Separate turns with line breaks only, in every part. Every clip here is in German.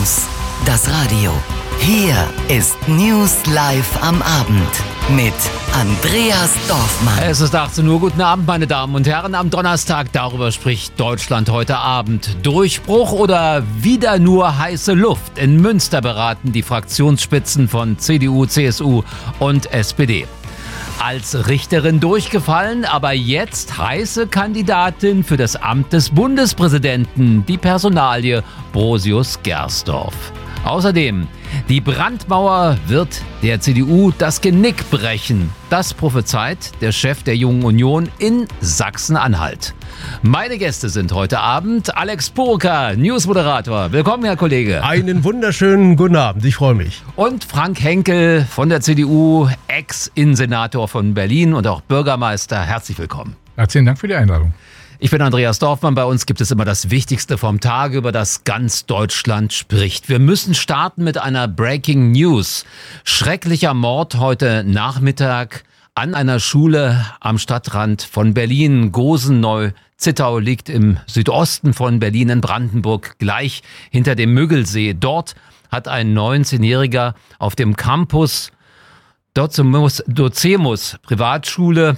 News. Das Radio. Hier ist News Live am Abend mit Andreas Dorfmann.
Es ist 18 Uhr. Guten Abend, meine Damen und Herren. Am Donnerstag, darüber spricht Deutschland heute Abend. Durchbruch oder wieder nur heiße Luft? In Münster beraten die Fraktionsspitzen von CDU, CSU und SPD. Als Richterin durchgefallen, aber jetzt heiße Kandidatin für das Amt des Bundespräsidenten, die Personalie Brosius Gersdorf. Außerdem, die Brandmauer wird der CDU das Genick brechen. Das prophezeit der Chef der Jungen Union in Sachsen-Anhalt. Meine Gäste sind heute Abend Alex Burka, Newsmoderator. Willkommen, Herr Kollege.
Einen wunderschönen guten Abend, ich freue mich.
Und Frank Henkel von der CDU, Ex-Innensenator von Berlin und auch Bürgermeister. Herzlich willkommen.
Herzlichen Dank für die Einladung.
Ich bin Andreas Dorfmann. Bei uns gibt es immer das Wichtigste vom Tage, über das ganz Deutschland spricht. Wir müssen starten mit einer Breaking News. Schrecklicher Mord heute Nachmittag an einer Schule am Stadtrand von Berlin. Gosen-Neu-Zittau liegt im Südosten von Berlin in Brandenburg, gleich hinter dem Müggelsee. Dort hat ein 19-Jähriger auf dem Campus Docemus Privatschule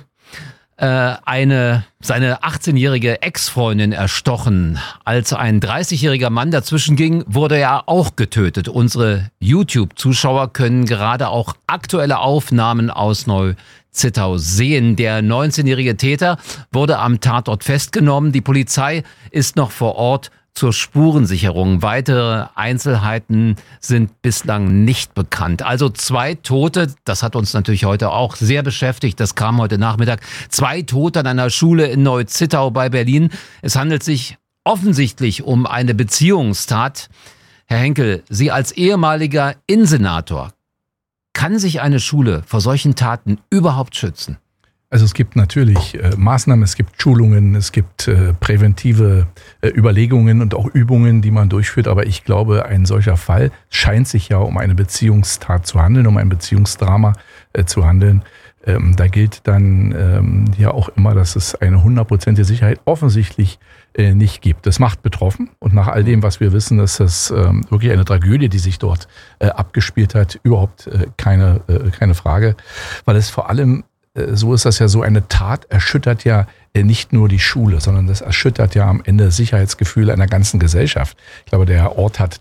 seine 18-jährige Ex-Freundin erstochen. Als ein 30-jähriger Mann dazwischen ging, wurde er auch getötet. Unsere YouTube-Zuschauer können gerade auch aktuelle Aufnahmen aus Neu-Zittau sehen. Der 19-jährige Täter wurde am Tatort festgenommen. Die Polizei ist noch vor Ort zur Spurensicherung. Weitere Einzelheiten sind bislang nicht bekannt. Also 2 Tote, das hat uns natürlich heute auch sehr beschäftigt, das kam heute Nachmittag. 2 Tote an einer Schule in Neu-Zittau bei Berlin. Es handelt sich offensichtlich um eine Beziehungstat. Herr Henkel, Sie als ehemaliger Innensenator, kann sich eine Schule vor solchen Taten überhaupt schützen?
Also es gibt natürlich Maßnahmen, es gibt Schulungen, es gibt präventive Überlegungen und auch Übungen, die man durchführt. Aber ich glaube, ein solcher Fall scheint sich ja um eine Beziehungstat zu handeln, um ein Beziehungsdrama zu handeln. Da gilt dann ja auch immer, dass es eine 100%ige Sicherheit offensichtlich nicht gibt. Das macht betroffen und nach all dem, was wir wissen, ist das wirklich eine Tragödie, die sich dort abgespielt hat. Überhaupt keine Frage, weil es vor allem so ist das ja, so eine Tat erschüttert ja nicht nur die Schule, sondern das erschüttert ja am Ende das Sicherheitsgefühl einer ganzen Gesellschaft. Ich glaube, der Ort hat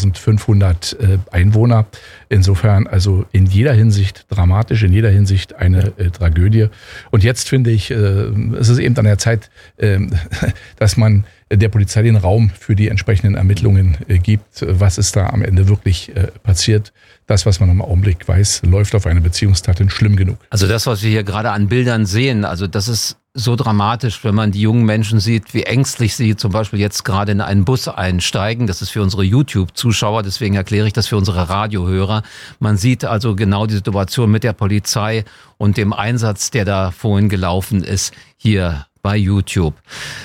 3500 Einwohner. Insofern also in jeder Hinsicht dramatisch, in jeder Hinsicht eine Tragödie. Und jetzt finde ich, es ist eben an der Zeit, dass man der Polizei den Raum für die entsprechenden Ermittlungen gibt. Was ist da am Ende wirklich passiert? Das, was man im Augenblick weiß, läuft auf eine Beziehungstat hin schlimm genug.
Also das, was wir hier gerade an Bildern sehen, also das ist so dramatisch, wenn man die jungen Menschen sieht, wie ängstlich sie zum Beispiel jetzt gerade in einen Bus einsteigen. Das ist für unsere YouTube-Zuschauer, deswegen erkläre ich das für unsere Radiohörer. Man sieht also genau die Situation mit der Polizei und dem Einsatz, der da vorhin gelaufen ist, hier bei YouTube.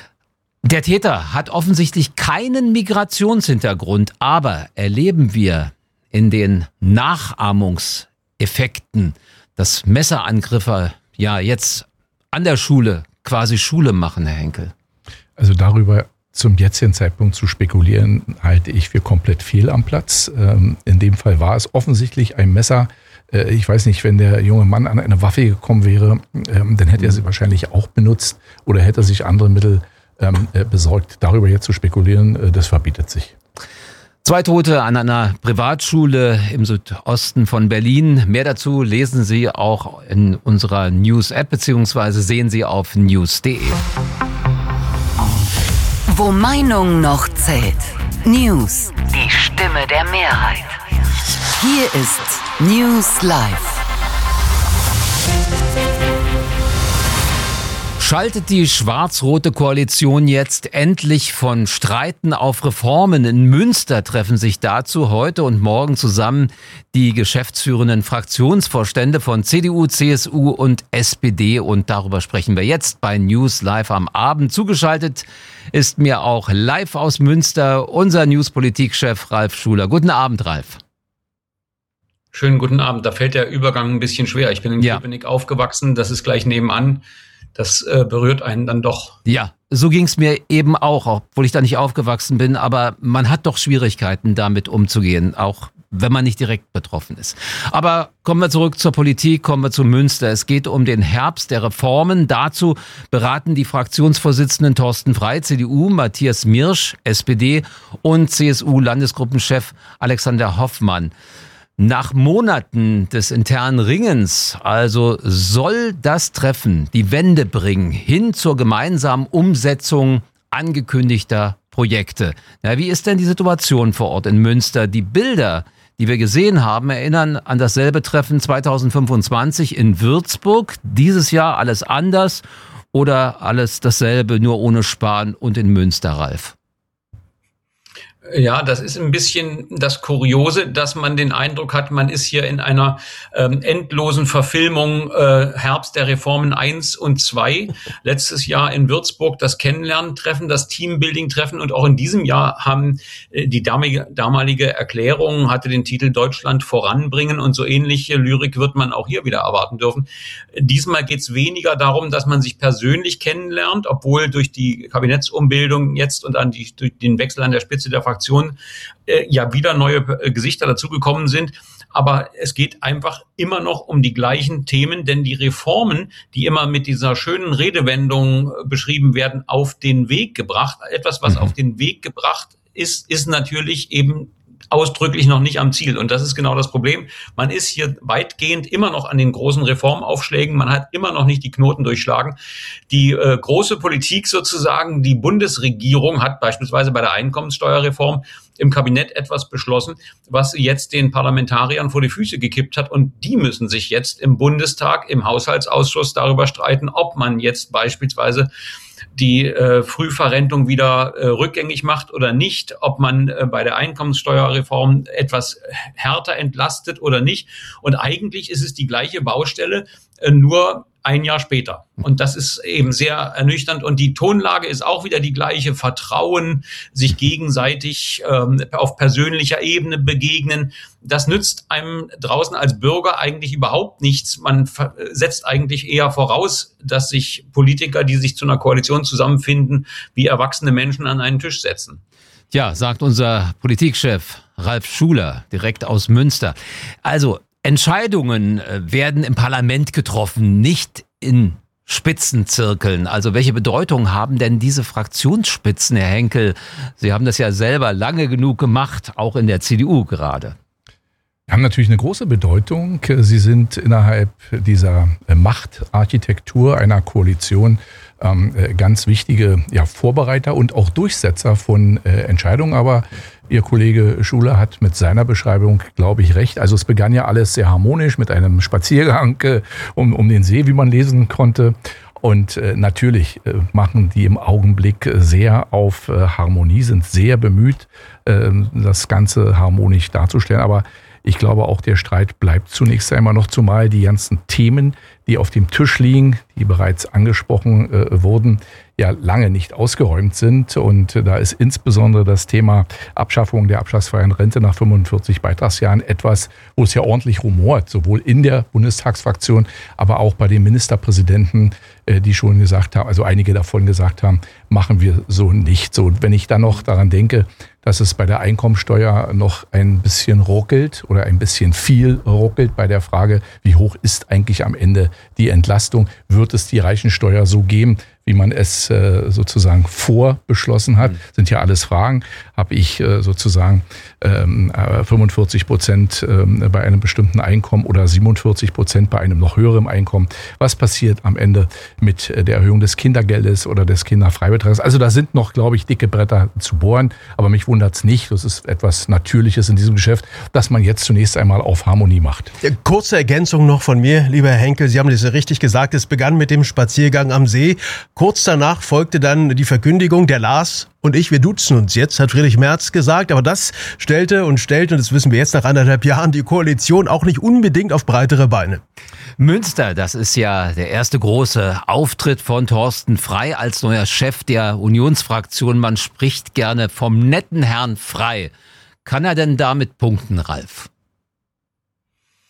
Der Täter hat offensichtlich keinen Migrationshintergrund, aber erleben wir in den Nachahmungseffekten, dass Messerangriffe ja jetzt an der Schule quasi Schule machen, Herr Henkel?
Also darüber zum jetzigen Zeitpunkt zu spekulieren, halte ich für komplett fehl am Platz. In dem Fall war es offensichtlich ein Messer. Ich weiß nicht, wenn der junge Mann an eine Waffe gekommen wäre, dann hätte er sie wahrscheinlich auch benutzt oder hätte sich andere Mittel besorgt. Darüber jetzt zu spekulieren, das verbietet sich.
2 Tote an einer Privatschule im Südosten von Berlin. Mehr dazu lesen Sie auch in unserer News-App beziehungsweise sehen Sie auf news.de.
Wo Meinung noch zählt. News. Die Stimme der Mehrheit. Hier ist News Live.
Schaltet die schwarz-rote Koalition jetzt endlich von Streiten auf Reformen? In Münster treffen sich dazu heute und morgen zusammen die geschäftsführenden Fraktionsvorstände von CDU, CSU und SPD. Und darüber sprechen wir jetzt bei News Live am Abend. Zugeschaltet ist mir auch live aus Münster unser Newspolitik-Chef Ralf Schuler. Guten Abend, Ralf.
Schönen guten Abend. Da fällt der Übergang ein bisschen schwer. Ich bin in Köpenick aufgewachsen. Das ist gleich nebenan. Das berührt einen dann doch.
Ja, so ging es mir eben auch, obwohl ich da nicht aufgewachsen bin, aber man hat doch Schwierigkeiten, damit umzugehen, auch wenn man nicht direkt betroffen ist. Aber kommen wir zurück zur Politik, kommen wir zu Münster. Es geht um den Herbst der Reformen. Dazu beraten die Fraktionsvorsitzenden Thorsten Frey, CDU, Matthias Mirsch, SPD und CSU-Landesgruppenchef Alexander Hoffmann. Nach Monaten des internen Ringens, also soll das Treffen die Wende bringen hin zur gemeinsamen Umsetzung angekündigter Projekte. Ja, wie ist denn die Situation vor Ort in Münster? Die Bilder, die wir gesehen haben, erinnern an dasselbe Treffen 2025 in Würzburg. Dieses Jahr alles anders oder alles dasselbe, nur ohne Spahn und in Münster, Ralf?
Ja, das ist ein bisschen das Kuriose, dass man den Eindruck hat, man ist hier in einer endlosen Verfilmung Herbst der Reformen 1 und 2. Letztes Jahr in Würzburg das Kennenlerntreffen, das Teambuilding-Treffen und auch in diesem Jahr haben die damalige Erklärung hatte den Titel Deutschland voranbringen und so ähnliche Lyrik wird man auch hier wieder erwarten dürfen. Diesmal geht es weniger darum, dass man sich persönlich kennenlernt, obwohl durch die Kabinettsumbildung jetzt und durch den Wechsel an der Spitze der Fraktion ja wieder neue Gesichter dazugekommen sind. Aber es geht einfach immer noch um die gleichen Themen, denn die Reformen, die immer mit dieser schönen Redewendung beschrieben werden, auf den Weg gebracht, etwas, was auf den Weg gebracht ist, ist natürlich eben ausdrücklich noch nicht am Ziel. Und das ist genau das Problem. Man ist hier weitgehend immer noch an den großen Reformaufschlägen. Man hat immer noch nicht die Knoten durchschlagen. Die große Politik sozusagen, die Bundesregierung hat beispielsweise bei der Einkommenssteuerreform im Kabinett etwas beschlossen, was jetzt den Parlamentariern vor die Füße gekippt hat. Und die müssen sich jetzt im Bundestag, im Haushaltsausschuss darüber streiten, ob man jetzt beispielsweise die Frühverrentung wieder rückgängig macht oder nicht, ob man bei der Einkommenssteuerreform etwas härter entlastet oder nicht. Und eigentlich ist es die gleiche Baustelle, nur ein Jahr später. Und das ist eben sehr ernüchternd. Und die Tonlage ist auch wieder die gleiche. Vertrauen, sich gegenseitig auf persönlicher Ebene begegnen. Das nützt einem draußen als Bürger eigentlich überhaupt nichts. Man setzt eigentlich eher voraus, dass sich Politiker, die sich zu einer Koalition zusammenfinden, wie erwachsene Menschen an einen Tisch setzen.
Ja, sagt unser Politikchef Ralf Schuler, direkt aus Münster. Also, Entscheidungen werden im Parlament getroffen, nicht in Spitzenzirkeln. Also welche Bedeutung haben denn diese Fraktionsspitzen, Herr Henkel? Sie haben das ja selber lange genug gemacht, auch in der CDU gerade.
Haben natürlich eine große Bedeutung. Sie sind innerhalb dieser Machtarchitektur einer Koalition ganz wichtige Vorbereiter und auch Durchsetzer von Entscheidungen. Aber Ihr Kollege Schuler hat mit seiner Beschreibung, glaube ich, recht. Also es begann ja alles sehr harmonisch mit einem Spaziergang um den See, wie man lesen konnte. Und natürlich machen die im Augenblick sehr auf Harmonie, sind sehr bemüht, das Ganze harmonisch darzustellen. Aber ich glaube auch, der Streit bleibt zunächst einmal noch, zumal die ganzen Themen, die auf dem Tisch liegen, die bereits angesprochen wurden, ja lange nicht ausgeräumt sind. Und da ist insbesondere das Thema Abschaffung der abschlagsfreien Rente nach 45 Beitragsjahren etwas, wo es ja ordentlich rumort, sowohl in der Bundestagsfraktion, aber auch bei den Ministerpräsidenten, die schon gesagt haben, also einige davon gesagt haben, machen wir so nicht. So, und wenn ich dann noch daran denke, dass es bei der Einkommensteuer noch ein bisschen ruckelt oder ein bisschen viel ruckelt bei der Frage, wie hoch ist eigentlich am Ende die Entlastung, wird es die Reichensteuer so geben, wie man es sozusagen vorbeschlossen hat, sind ja alles Fragen. Habe ich sozusagen 45% bei einem bestimmten Einkommen oder 47% bei einem noch höheren Einkommen? Was passiert am Ende mit der Erhöhung des Kindergeldes oder des Kinderfreibetrags? Also da sind noch, glaube ich, dicke Bretter zu bohren. Aber mich wundert es nicht, das ist etwas Natürliches in diesem Geschäft, dass man jetzt zunächst einmal auf Harmonie macht.
Kurze Ergänzung noch von mir, lieber Herr Henkel. Sie haben das ja richtig gesagt, es begann mit dem Spaziergang am See. Kurz danach folgte dann die Verkündigung, der Lars und ich, wir duzen uns jetzt, hat Friedrich Merz gesagt. Aber das stellte, und das wissen wir jetzt nach 1,5 Jahren, die Koalition auch nicht unbedingt auf breitere Beine.
Münster, das ist ja der erste große Auftritt von Thorsten Frey als neuer Chef der Unionsfraktion. Man spricht gerne vom netten Herrn Frey. Kann er denn damit punkten, Ralf?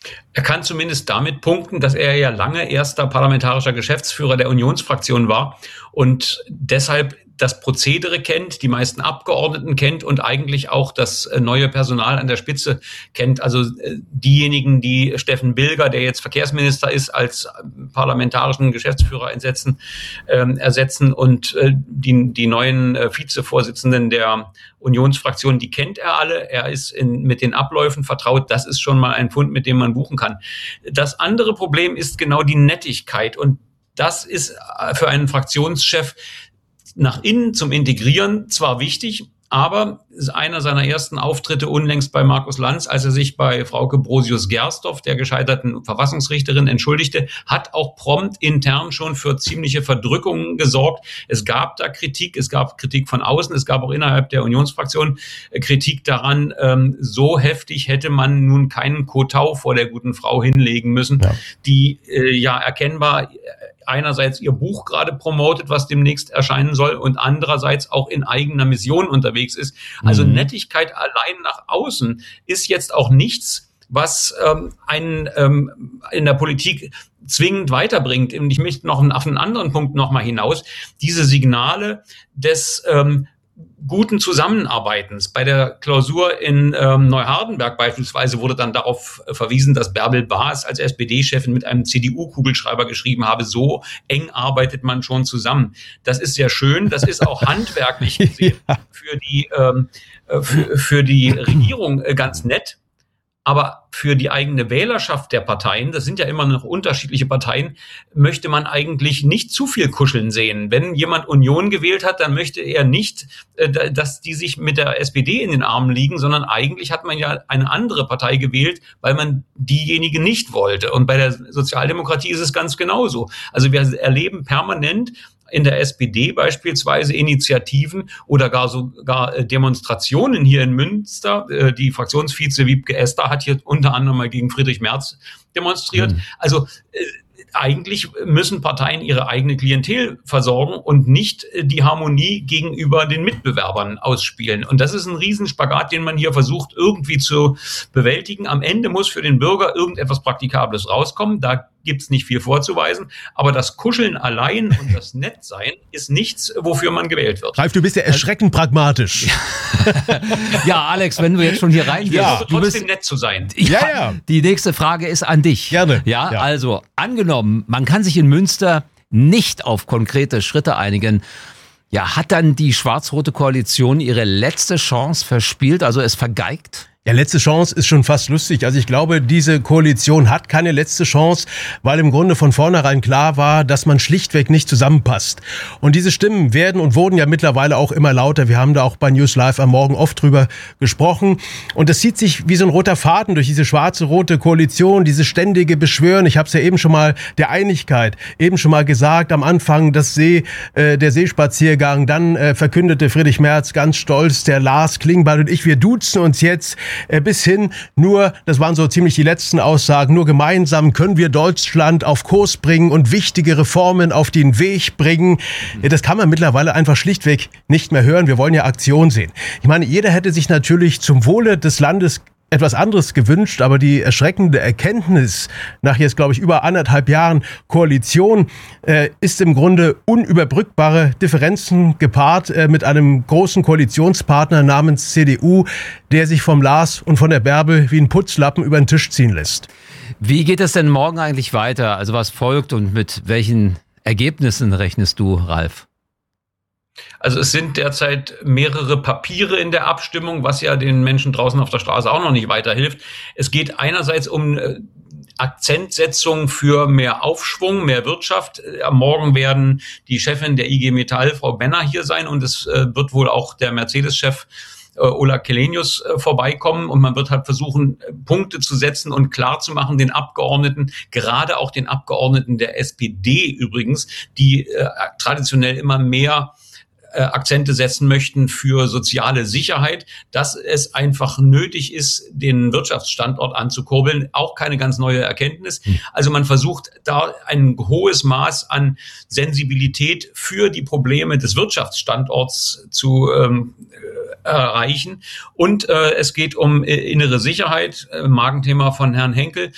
Er kann zumindest damit punkten, dass er ja lange erster parlamentarischer Geschäftsführer der Unionsfraktion war und deshalb das Prozedere kennt, die meisten Abgeordneten kennt und eigentlich auch das neue Personal an der Spitze kennt. Also diejenigen, die Steffen Bilger, der jetzt Verkehrsminister ist, als parlamentarischen Geschäftsführer ersetzen und die neuen Vizevorsitzenden der Unionsfraktion, die kennt er alle. Er ist mit den Abläufen vertraut. Das ist schon mal ein Fund, mit dem man buchen kann. Das andere Problem ist genau die Nettigkeit. Und das ist für einen Fraktionschef nach innen zum Integrieren zwar wichtig, aber ist einer seiner ersten Auftritte unlängst bei Markus Lanz, als er sich bei Frauke Brosius-Gersdorf, der gescheiterten Verfassungsrichterin, entschuldigte, hat auch prompt intern schon für ziemliche Verdrückungen gesorgt. Es gab da Kritik, es gab Kritik von außen, es gab auch innerhalb der Unionsfraktion Kritik daran, so heftig hätte man nun keinen Kotau vor der guten Frau hinlegen müssen, die erkennbar einerseits ihr Buch gerade promotet, was demnächst erscheinen soll, und andererseits auch in eigener Mission unterwegs ist. Also Nettigkeit allein nach außen ist jetzt auch nichts, was einen in der Politik zwingend weiterbringt. Und ich möchte noch auf einen anderen Punkt noch mal hinaus. Diese Signale des guten Zusammenarbeitens. Bei der Klausur in Neuhardenberg beispielsweise wurde dann darauf verwiesen, dass Bärbel Baas als SPD-Chefin mit einem CDU-Kugelschreiber geschrieben habe, so eng arbeitet man schon zusammen. Das ist sehr schön, das ist auch handwerklich gesehen für die Regierung ganz nett. Aber für die eigene Wählerschaft der Parteien, das sind ja immer noch unterschiedliche Parteien, möchte man eigentlich nicht zu viel kuscheln sehen. Wenn jemand Union gewählt hat, dann möchte er nicht, dass die sich mit der SPD in den Armen liegen, sondern eigentlich hat man ja eine andere Partei gewählt, weil man diejenige nicht wollte. Und bei der Sozialdemokratie ist es ganz genauso. Also wir erleben permanent in der SPD beispielsweise Initiativen oder sogar Demonstrationen hier in Münster. Die Fraktionsvize Wiebke Esther hat hier unter anderem mal gegen Friedrich Merz demonstriert. Also eigentlich müssen Parteien ihre eigene Klientel versorgen und nicht die Harmonie gegenüber den Mitbewerbern ausspielen. Und das ist ein Riesenspagat, den man hier versucht irgendwie zu bewältigen. Am Ende muss für den Bürger irgendetwas Praktikables rauskommen. Da gibt's nicht viel vorzuweisen. Aber das Kuscheln allein und das Nettsein ist nichts, wofür man gewählt wird.
Ralf, du bist ja erschreckend pragmatisch.
Ja, Alex, wenn du jetzt schon hier reingehst.
Ja, du trotzdem nett zu sein.
Ja. Die nächste Frage ist an dich.
Gerne.
Ja, also angenommen, man kann sich in Münster nicht auf konkrete Schritte einigen. Ja, hat dann die schwarz-rote Koalition ihre letzte Chance verspielt, also es vergeigt?
Ja, letzte Chance ist schon fast lustig. Also ich glaube, diese Koalition hat keine letzte Chance, weil im Grunde von vornherein klar war, dass man schlichtweg nicht zusammenpasst. Und diese Stimmen werden und wurden ja mittlerweile auch immer lauter. Wir haben da auch bei News Live am Morgen oft drüber gesprochen. Und das zieht sich wie so ein roter Faden durch diese schwarze-rote Koalition, diese ständige Beschwören. Ich habe es ja eben schon mal der Einigkeit eben schon mal gesagt, am Anfang der Seespaziergang. Dann verkündete Friedrich Merz ganz stolz, der Lars Klingbeil und ich, wir duzen uns jetzt. Bis hin nur, das waren so ziemlich die letzten Aussagen, nur gemeinsam können wir Deutschland auf Kurs bringen und wichtige Reformen auf den Weg bringen. Das kann man mittlerweile einfach schlichtweg nicht mehr hören. Wir wollen ja Aktion sehen. Ich meine, jeder hätte sich natürlich zum Wohle des Landes etwas anderes gewünscht, aber die erschreckende Erkenntnis nach jetzt, glaube ich, über 1,5 Jahren Koalition ist im Grunde unüberbrückbare Differenzen gepaart mit einem großen Koalitionspartner namens CDU, der sich vom Lars und von der Bärbel wie ein Putzlappen über den Tisch ziehen lässt.
Wie geht es denn morgen eigentlich weiter? Also was folgt und mit welchen Ergebnissen rechnest du, Ralf?
Also es sind derzeit mehrere Papiere in der Abstimmung, was ja den Menschen draußen auf der Straße auch noch nicht weiterhilft. Es geht einerseits um Akzentsetzung für mehr Aufschwung, mehr Wirtschaft. Am Morgen werden die Chefin der IG Metall, Frau Benner, hier sein und es wird wohl auch der Mercedes-Chef Ola Källenius vorbeikommen und man wird halt versuchen, Punkte zu setzen und klar zu machen den Abgeordneten, gerade auch den Abgeordneten der SPD übrigens, die traditionell immer mehr Akzente setzen möchten für soziale Sicherheit, dass es einfach nötig ist, den Wirtschaftsstandort anzukurbeln. Auch keine ganz neue Erkenntnis. Also man versucht da ein hohes Maß an Sensibilität für die Probleme des Wirtschaftsstandorts zu erreichen. Und es geht um innere Sicherheit, Magenthema von Herrn Henkel.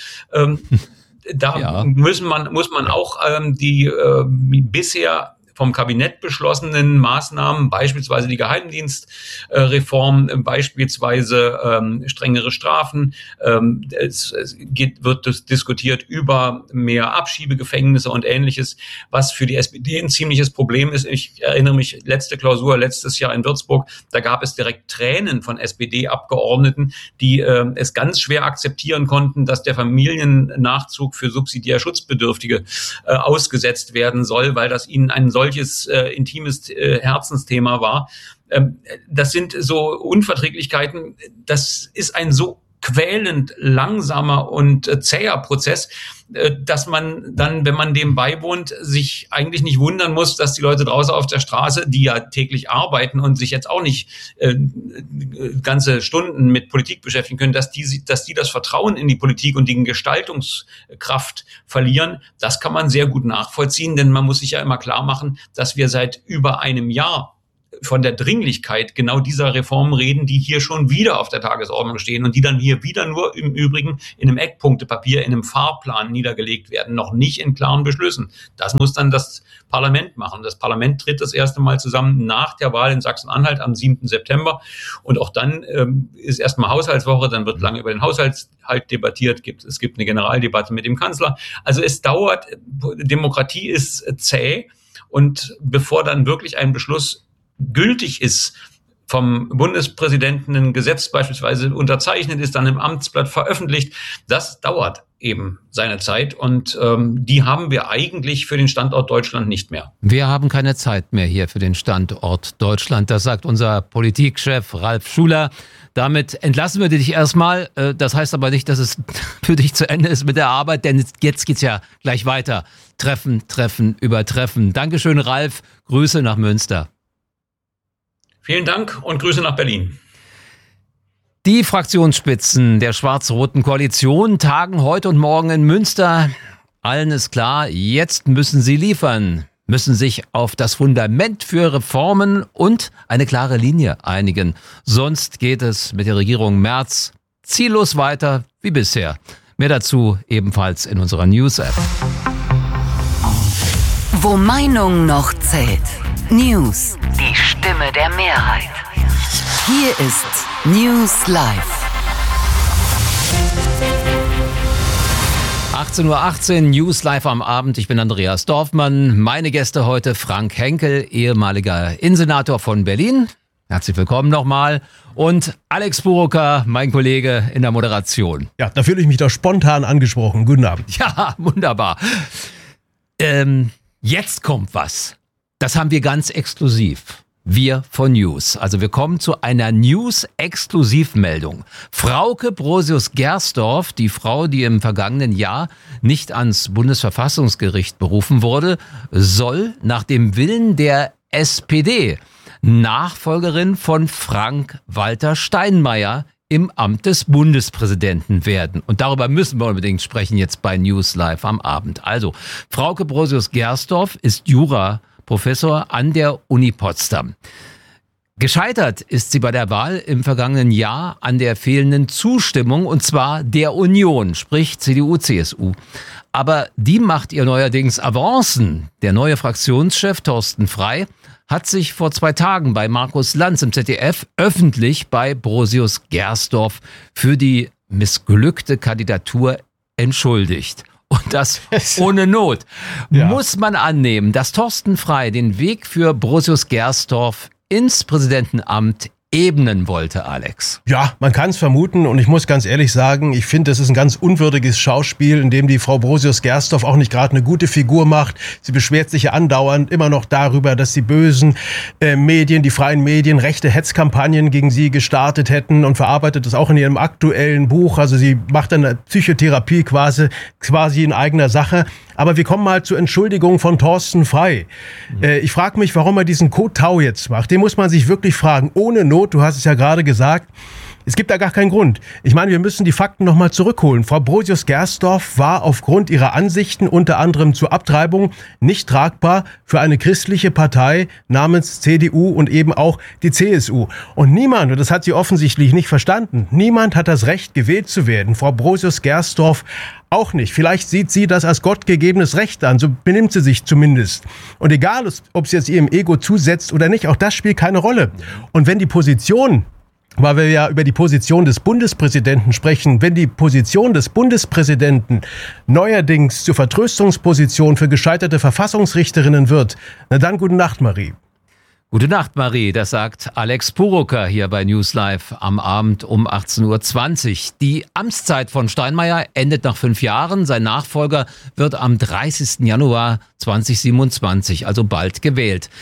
Da muss man auch die bisher vom Kabinett beschlossenen Maßnahmen, beispielsweise die Geheimdienstreform, beispielsweise strengere Strafen. Es wird diskutiert über mehr Abschiebegefängnisse und Ähnliches, was für die SPD ein ziemliches Problem ist. Ich erinnere mich, letzte Klausur, letztes Jahr in Würzburg, da gab es direkt Tränen von SPD-Abgeordneten, die es ganz schwer akzeptieren konnten, dass der Familiennachzug für subsidiär Schutzbedürftige ausgesetzt werden soll, weil das ihnen ein solches intimes Herzensthema war. Das sind so Unverträglichkeiten, das ist ein so quälend langsamer und zäher Prozess, dass man dann, wenn man dem beiwohnt, sich eigentlich nicht wundern muss, dass die Leute draußen auf der Straße, die ja täglich arbeiten und sich jetzt auch nicht ganze Stunden mit Politik beschäftigen können, dass die das Vertrauen in die Politik und die Gestaltungskraft verlieren. Das kann man sehr gut nachvollziehen, denn man muss sich ja immer klar machen, dass wir seit über einem Jahr von der Dringlichkeit genau dieser Reformen reden, die hier schon wieder auf der Tagesordnung stehen und die dann hier wieder nur im Übrigen in einem Eckpunktepapier, in einem Fahrplan niedergelegt werden, noch nicht in klaren Beschlüssen. Das muss dann das Parlament machen. Das Parlament tritt das erste Mal zusammen nach der Wahl in Sachsen-Anhalt am 7. September und auch dann ist erstmal Haushaltswoche, dann wird lange über den Haushalt debattiert, es gibt eine Generaldebatte mit dem Kanzler. Also es dauert, Demokratie ist zäh und bevor dann wirklich ein Beschluss gültig ist, vom Bundespräsidenten ein Gesetz beispielsweise unterzeichnet ist, dann im Amtsblatt veröffentlicht, das dauert eben seine Zeit und die haben wir eigentlich für den Standort Deutschland nicht mehr.
Wir haben keine Zeit mehr hier für den Standort Deutschland, das sagt unser Politikchef Ralf Schuler. Damit entlassen wir dich erstmal. Das heißt aber nicht, dass es für dich zu Ende ist mit der Arbeit, denn jetzt geht's ja gleich weiter. Treffen, übertreffen. Dankeschön, Ralf. Grüße nach Münster.
Vielen Dank und Grüße nach Berlin.
Die Fraktionsspitzen der schwarz-roten Koalition tagen heute und morgen in Münster. Allen ist klar, jetzt müssen sie liefern, müssen sich auf das Fundament für Reformen und eine klare Linie einigen. Sonst geht es mit der Regierung Merz ziellos weiter wie bisher. Mehr dazu ebenfalls in unserer News-App.
Wo Meinung noch zählt. News. Die Stimme der Mehrheit. Hier ist News Live.
18:18 Uhr, News Live am Abend. Ich bin Andreas Dorfmann. Meine Gäste heute Frank Henkel, ehemaliger Innensenator von Berlin. Herzlich willkommen nochmal. Und Alex Burucker, mein Kollege in der Moderation.
Ja, da fühle ich mich doch spontan angesprochen. Guten Abend.
Ja, wunderbar. Jetzt kommt was. Das haben wir ganz exklusiv. Wir von News. Also wir kommen zu einer News-Exklusivmeldung. Frauke Brosius-Gersdorf, die Frau, die im vergangenen Jahr nicht ans Bundesverfassungsgericht berufen wurde, soll nach dem Willen der SPD Nachfolgerin von Frank-Walter Steinmeier im Amt des Bundespräsidenten werden. Und darüber müssen wir unbedingt sprechen jetzt bei News Live am Abend. Also, Frauke Brosius-Gersdorf ist Juraprofessor an der Uni Potsdam. Gescheitert ist sie bei der Wahl im vergangenen Jahr an der fehlenden Zustimmung, und zwar der Union, sprich CDU, CSU. Aber die macht ihr neuerdings Avancen. Der neue Fraktionschef Thorsten Frey hat sich vor 2 Tagen bei Markus Lanz im ZDF öffentlich bei Brosius-Gersdorf für die missglückte Kandidatur entschuldigt. Und das ohne Not. Ja. Muss man annehmen, dass Thorsten Frey den Weg für Brosius-Gersdorf ins Präsidentenamt ebnen wollte, Alex?
Ja, man kann es vermuten, und ich muss ganz ehrlich sagen, ich finde, das ist ein ganz unwürdiges Schauspiel, in dem die Frau Brosius-Gersdorf auch nicht gerade eine gute Figur macht. Sie beschwert sich ja andauernd immer noch darüber, dass die bösen Medien, die freien Medien, rechte Hetzkampagnen gegen sie gestartet hätten, und verarbeitet das auch in ihrem aktuellen Buch. Also sie macht eine Psychotherapie quasi in eigener Sache. Aber wir kommen mal zur Entschuldigung von Thorsten Frey. Ich frage mich, warum er diesen Kotau jetzt macht. Den muss man sich wirklich fragen. Ohne Not, du hast es ja gerade gesagt. Es gibt da gar keinen Grund. Ich meine, wir müssen die Fakten nochmal zurückholen. Frau Brosius-Gersdorf war aufgrund ihrer Ansichten unter anderem zur Abtreibung nicht tragbar für eine christliche Partei namens CDU und eben auch die CSU. Und niemand, und das hat sie offensichtlich nicht verstanden, niemand hat das Recht, gewählt zu werden. Frau Brosius-Gersdorf auch nicht. Vielleicht sieht sie das als gottgegebenes Recht an, so benimmt sie sich zumindest. Und egal, ob sie jetzt ihrem Ego zusetzt oder nicht, auch das spielt keine Rolle. Und wenn die Position, weil wir ja über die Position des Bundespräsidenten sprechen, wenn die Position des Bundespräsidenten neuerdings zur Vertröstungsposition für gescheiterte Verfassungsrichterinnen wird, na dann gute Nacht, Marie.
Gute Nacht, Marie. Das sagt Alex Purucker hier bei News Live am Abend um 18.20 Uhr. Die Amtszeit von Steinmeier endet nach 5 Jahren. Sein Nachfolger wird am 30. Januar 2027, also bald, gewählt.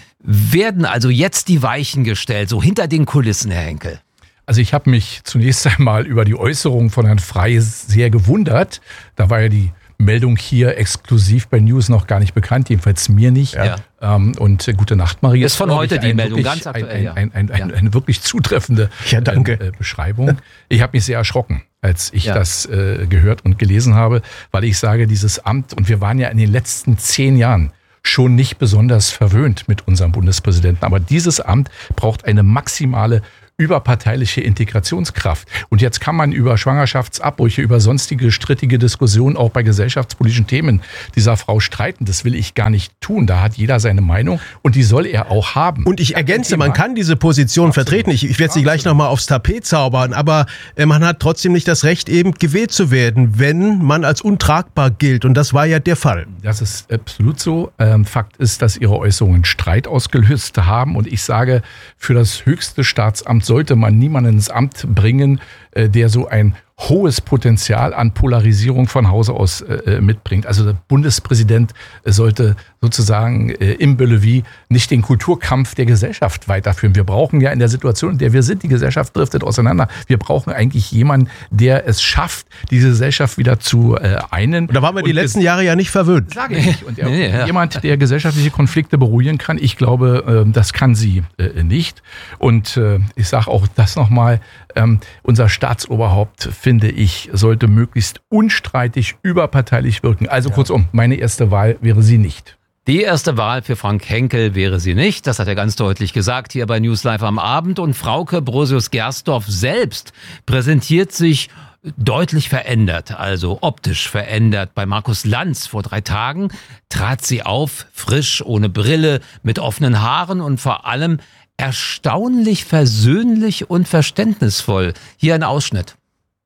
Werden also jetzt die Weichen gestellt, so hinter den Kulissen, Herr Henkel?
Also ich habe mich zunächst einmal über die Äußerung von Herrn Frey sehr gewundert. Da war ja die Meldung hier exklusiv bei News noch gar nicht bekannt, jedenfalls mir nicht.
Ja.
Und gute Nacht, Marie.
Das ist von heute die Meldung, ganz aktuell.
Eine wirklich zutreffende Beschreibung. Ich habe mich sehr erschrocken, als ich das gehört und gelesen habe, weil ich sage, dieses Amt, und wir waren ja in den letzten 10 Jahren schon nicht besonders verwöhnt mit unserem Bundespräsidenten. Aber dieses Amt braucht eine maximale überparteiliche Integrationskraft. Und jetzt kann man über Schwangerschaftsabbrüche, über sonstige strittige Diskussionen auch bei gesellschaftspolitischen Themen dieser Frau streiten. Das will ich gar nicht tun. Da hat jeder seine Meinung und die soll er auch haben.
Und ich ergänze, man kann diese Position vertreten. Ich werde sie gleich nochmal aufs Tapet zaubern, aber man hat trotzdem nicht das Recht, eben gewählt zu werden, wenn man als untragbar gilt. Und das war ja der Fall.
Das ist absolut so. Fakt ist, dass ihre Äußerungen Streit ausgelöst haben. Und ich sage, für das höchste Staatsamt sollte man niemanden ins Amt bringen, der so ein hohes Potenzial an Polarisierung von Hause aus mitbringt. Also der Bundespräsident sollte sozusagen im Bellevue nicht den Kulturkampf der Gesellschaft weiterführen. Wir brauchen ja in der Situation, in der wir sind, die Gesellschaft driftet auseinander. Wir brauchen eigentlich jemanden, der es schafft, diese Gesellschaft wieder zu einen.
Und da waren wir die letzten Jahre ja nicht verwöhnt.
Sage ich nicht. Und jemand, der gesellschaftliche Konflikte beruhigen kann, ich glaube, das kann sie nicht. Und ich sage auch das nochmal, unser Staatsoberhaupt, finde ich, sollte möglichst unstreitig überparteilich wirken. Also kurzum, meine erste Wahl wäre sie nicht.
Die erste Wahl für Frank Henkel wäre sie nicht. Das hat er ganz deutlich gesagt hier bei News Live am Abend. Und Frauke Brosius-Gersdorf selbst präsentiert sich deutlich verändert, also optisch verändert. Bei Markus Lanz vor 3 Tagen trat sie auf, frisch, ohne Brille, mit offenen Haaren und vor allem erstaunlich versöhnlich und verständnisvoll. Hier ein Ausschnitt.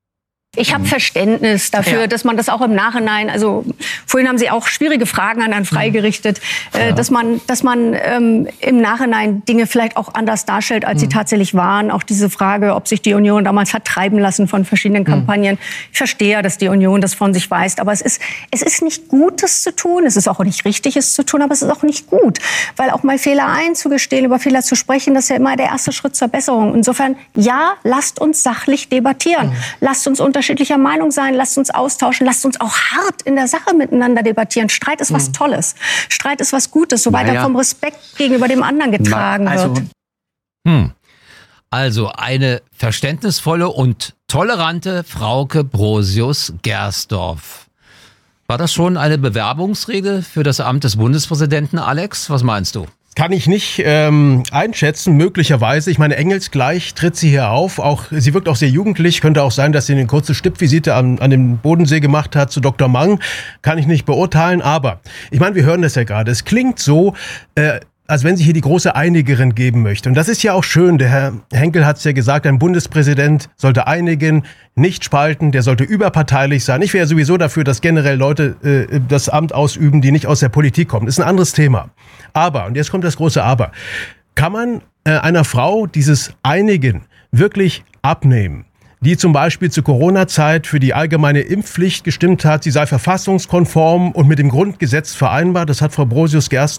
Ich habe Verständnis dafür, dass man das auch im Nachhinein, also vorhin haben Sie auch schwierige Fragen an Herrn Frey gerichtet, dass man im Nachhinein Dinge vielleicht auch anders darstellt, als sie tatsächlich waren. Auch diese Frage, ob sich die Union damals hat treiben lassen von verschiedenen Kampagnen. Ich verstehe ja, dass die Union das von sich weist, aber es ist nicht gut, das zu tun. Es ist auch nicht richtig, es zu tun, aber es ist auch nicht gut, weil auch mal Fehler einzugestehen, über Fehler zu sprechen, das ist ja immer der erste Schritt zur Besserung. Insofern, ja, lasst uns sachlich debattieren. Lasst uns unterschiedlicher Meinung sein, lasst uns austauschen, lasst uns auch hart in der Sache miteinander debattieren. Streit ist was Tolles. Streit ist was Gutes, soweit er vom Respekt gegenüber dem anderen getragen wird.
Also eine verständnisvolle und tolerante Frauke Brosius-Gersdorf. War das schon eine Bewerbungsrede für das Amt des Bundespräsidenten, Alex? Was meinst du?
Kann ich nicht einschätzen, möglicherweise. Ich meine, engelsgleich tritt sie hier auf. Sie wirkt auch sehr jugendlich. Könnte auch sein, dass sie eine kurze Stippvisite an dem Bodensee gemacht hat zu Dr. Mang. Kann ich nicht beurteilen. Aber ich meine, wir hören das ja gerade. Es klingt so, als wenn sie hier die große Einigerin geben möchte. Und das ist ja auch schön. Der Herr Henkel hat es ja gesagt, ein Bundespräsident sollte einigen, nicht spalten, der sollte überparteilich sein. Ich wäre sowieso dafür, dass generell Leute das Amt ausüben, die nicht aus der Politik kommen. Das ist ein anderes Thema. Aber, und jetzt kommt das große Aber, kann man einer Frau dieses Einigen wirklich abnehmen, die zum Beispiel zur Corona-Zeit für die allgemeine Impfpflicht gestimmt hat, sie sei verfassungskonform und mit dem Grundgesetz vereinbar? Das hat Frau Brosius-Gersdorf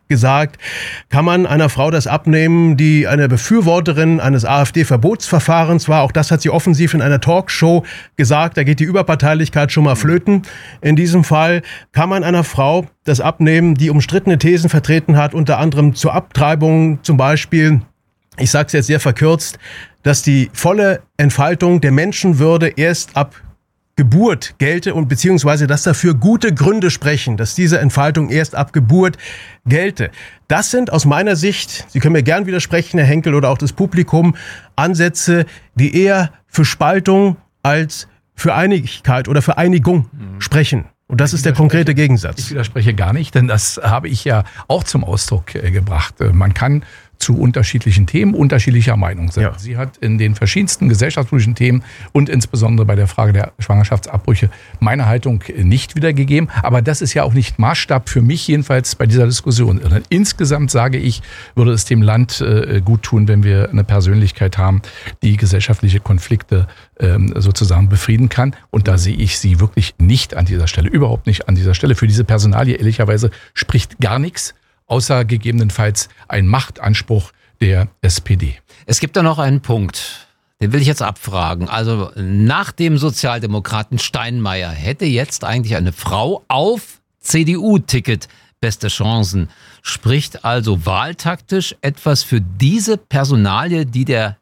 gesagt, kann man einer Frau das abnehmen, die eine Befürworterin eines AfD-Verbotsverfahrens war. Auch das hat sie offensiv in einer Talkshow gesagt. Da geht die Überparteilichkeit schon mal flöten. In diesem Fall kann man einer Frau das abnehmen, die umstrittene Thesen vertreten hat, unter anderem zur Abtreibung zum Beispiel. Ich sage es jetzt sehr verkürzt, dass die volle Entfaltung der Menschenwürde erst ab Geburt gelte und beziehungsweise, dass dafür gute Gründe sprechen, dass diese Entfaltung erst ab Geburt gelte. Das sind aus meiner Sicht, Sie können mir gern widersprechen, Herr Henkel, oder auch das Publikum, Ansätze, die eher für Spaltung als für Einigkeit oder für Einigung sprechen. Und das ist der konkrete Gegensatz.
Ich widerspreche gar nicht, denn das habe ich ja auch zum Ausdruck gebracht. Man kann zu unterschiedlichen Themen unterschiedlicher Meinung sein. Ja. Sie hat in den verschiedensten gesellschaftspolitischen Themen und insbesondere bei der Frage der Schwangerschaftsabbrüche meine Haltung nicht wiedergegeben. Aber das ist ja auch nicht Maßstab für mich, jedenfalls bei dieser Diskussion. Insgesamt sage ich, würde es dem Land gut tun, wenn wir eine Persönlichkeit haben, die gesellschaftliche Konflikte sozusagen befrieden kann. Und da sehe ich sie wirklich nicht an dieser Stelle, überhaupt nicht an dieser Stelle. Für diese Personalie ehrlicherweise spricht gar nichts, außer gegebenenfalls ein Machtanspruch der SPD.
Es gibt da noch einen Punkt, den will ich jetzt abfragen. Also nach dem Sozialdemokraten Steinmeier hätte jetzt eigentlich eine Frau auf CDU-Ticket beste Chancen. Spricht also wahltaktisch etwas für diese Personalie, die der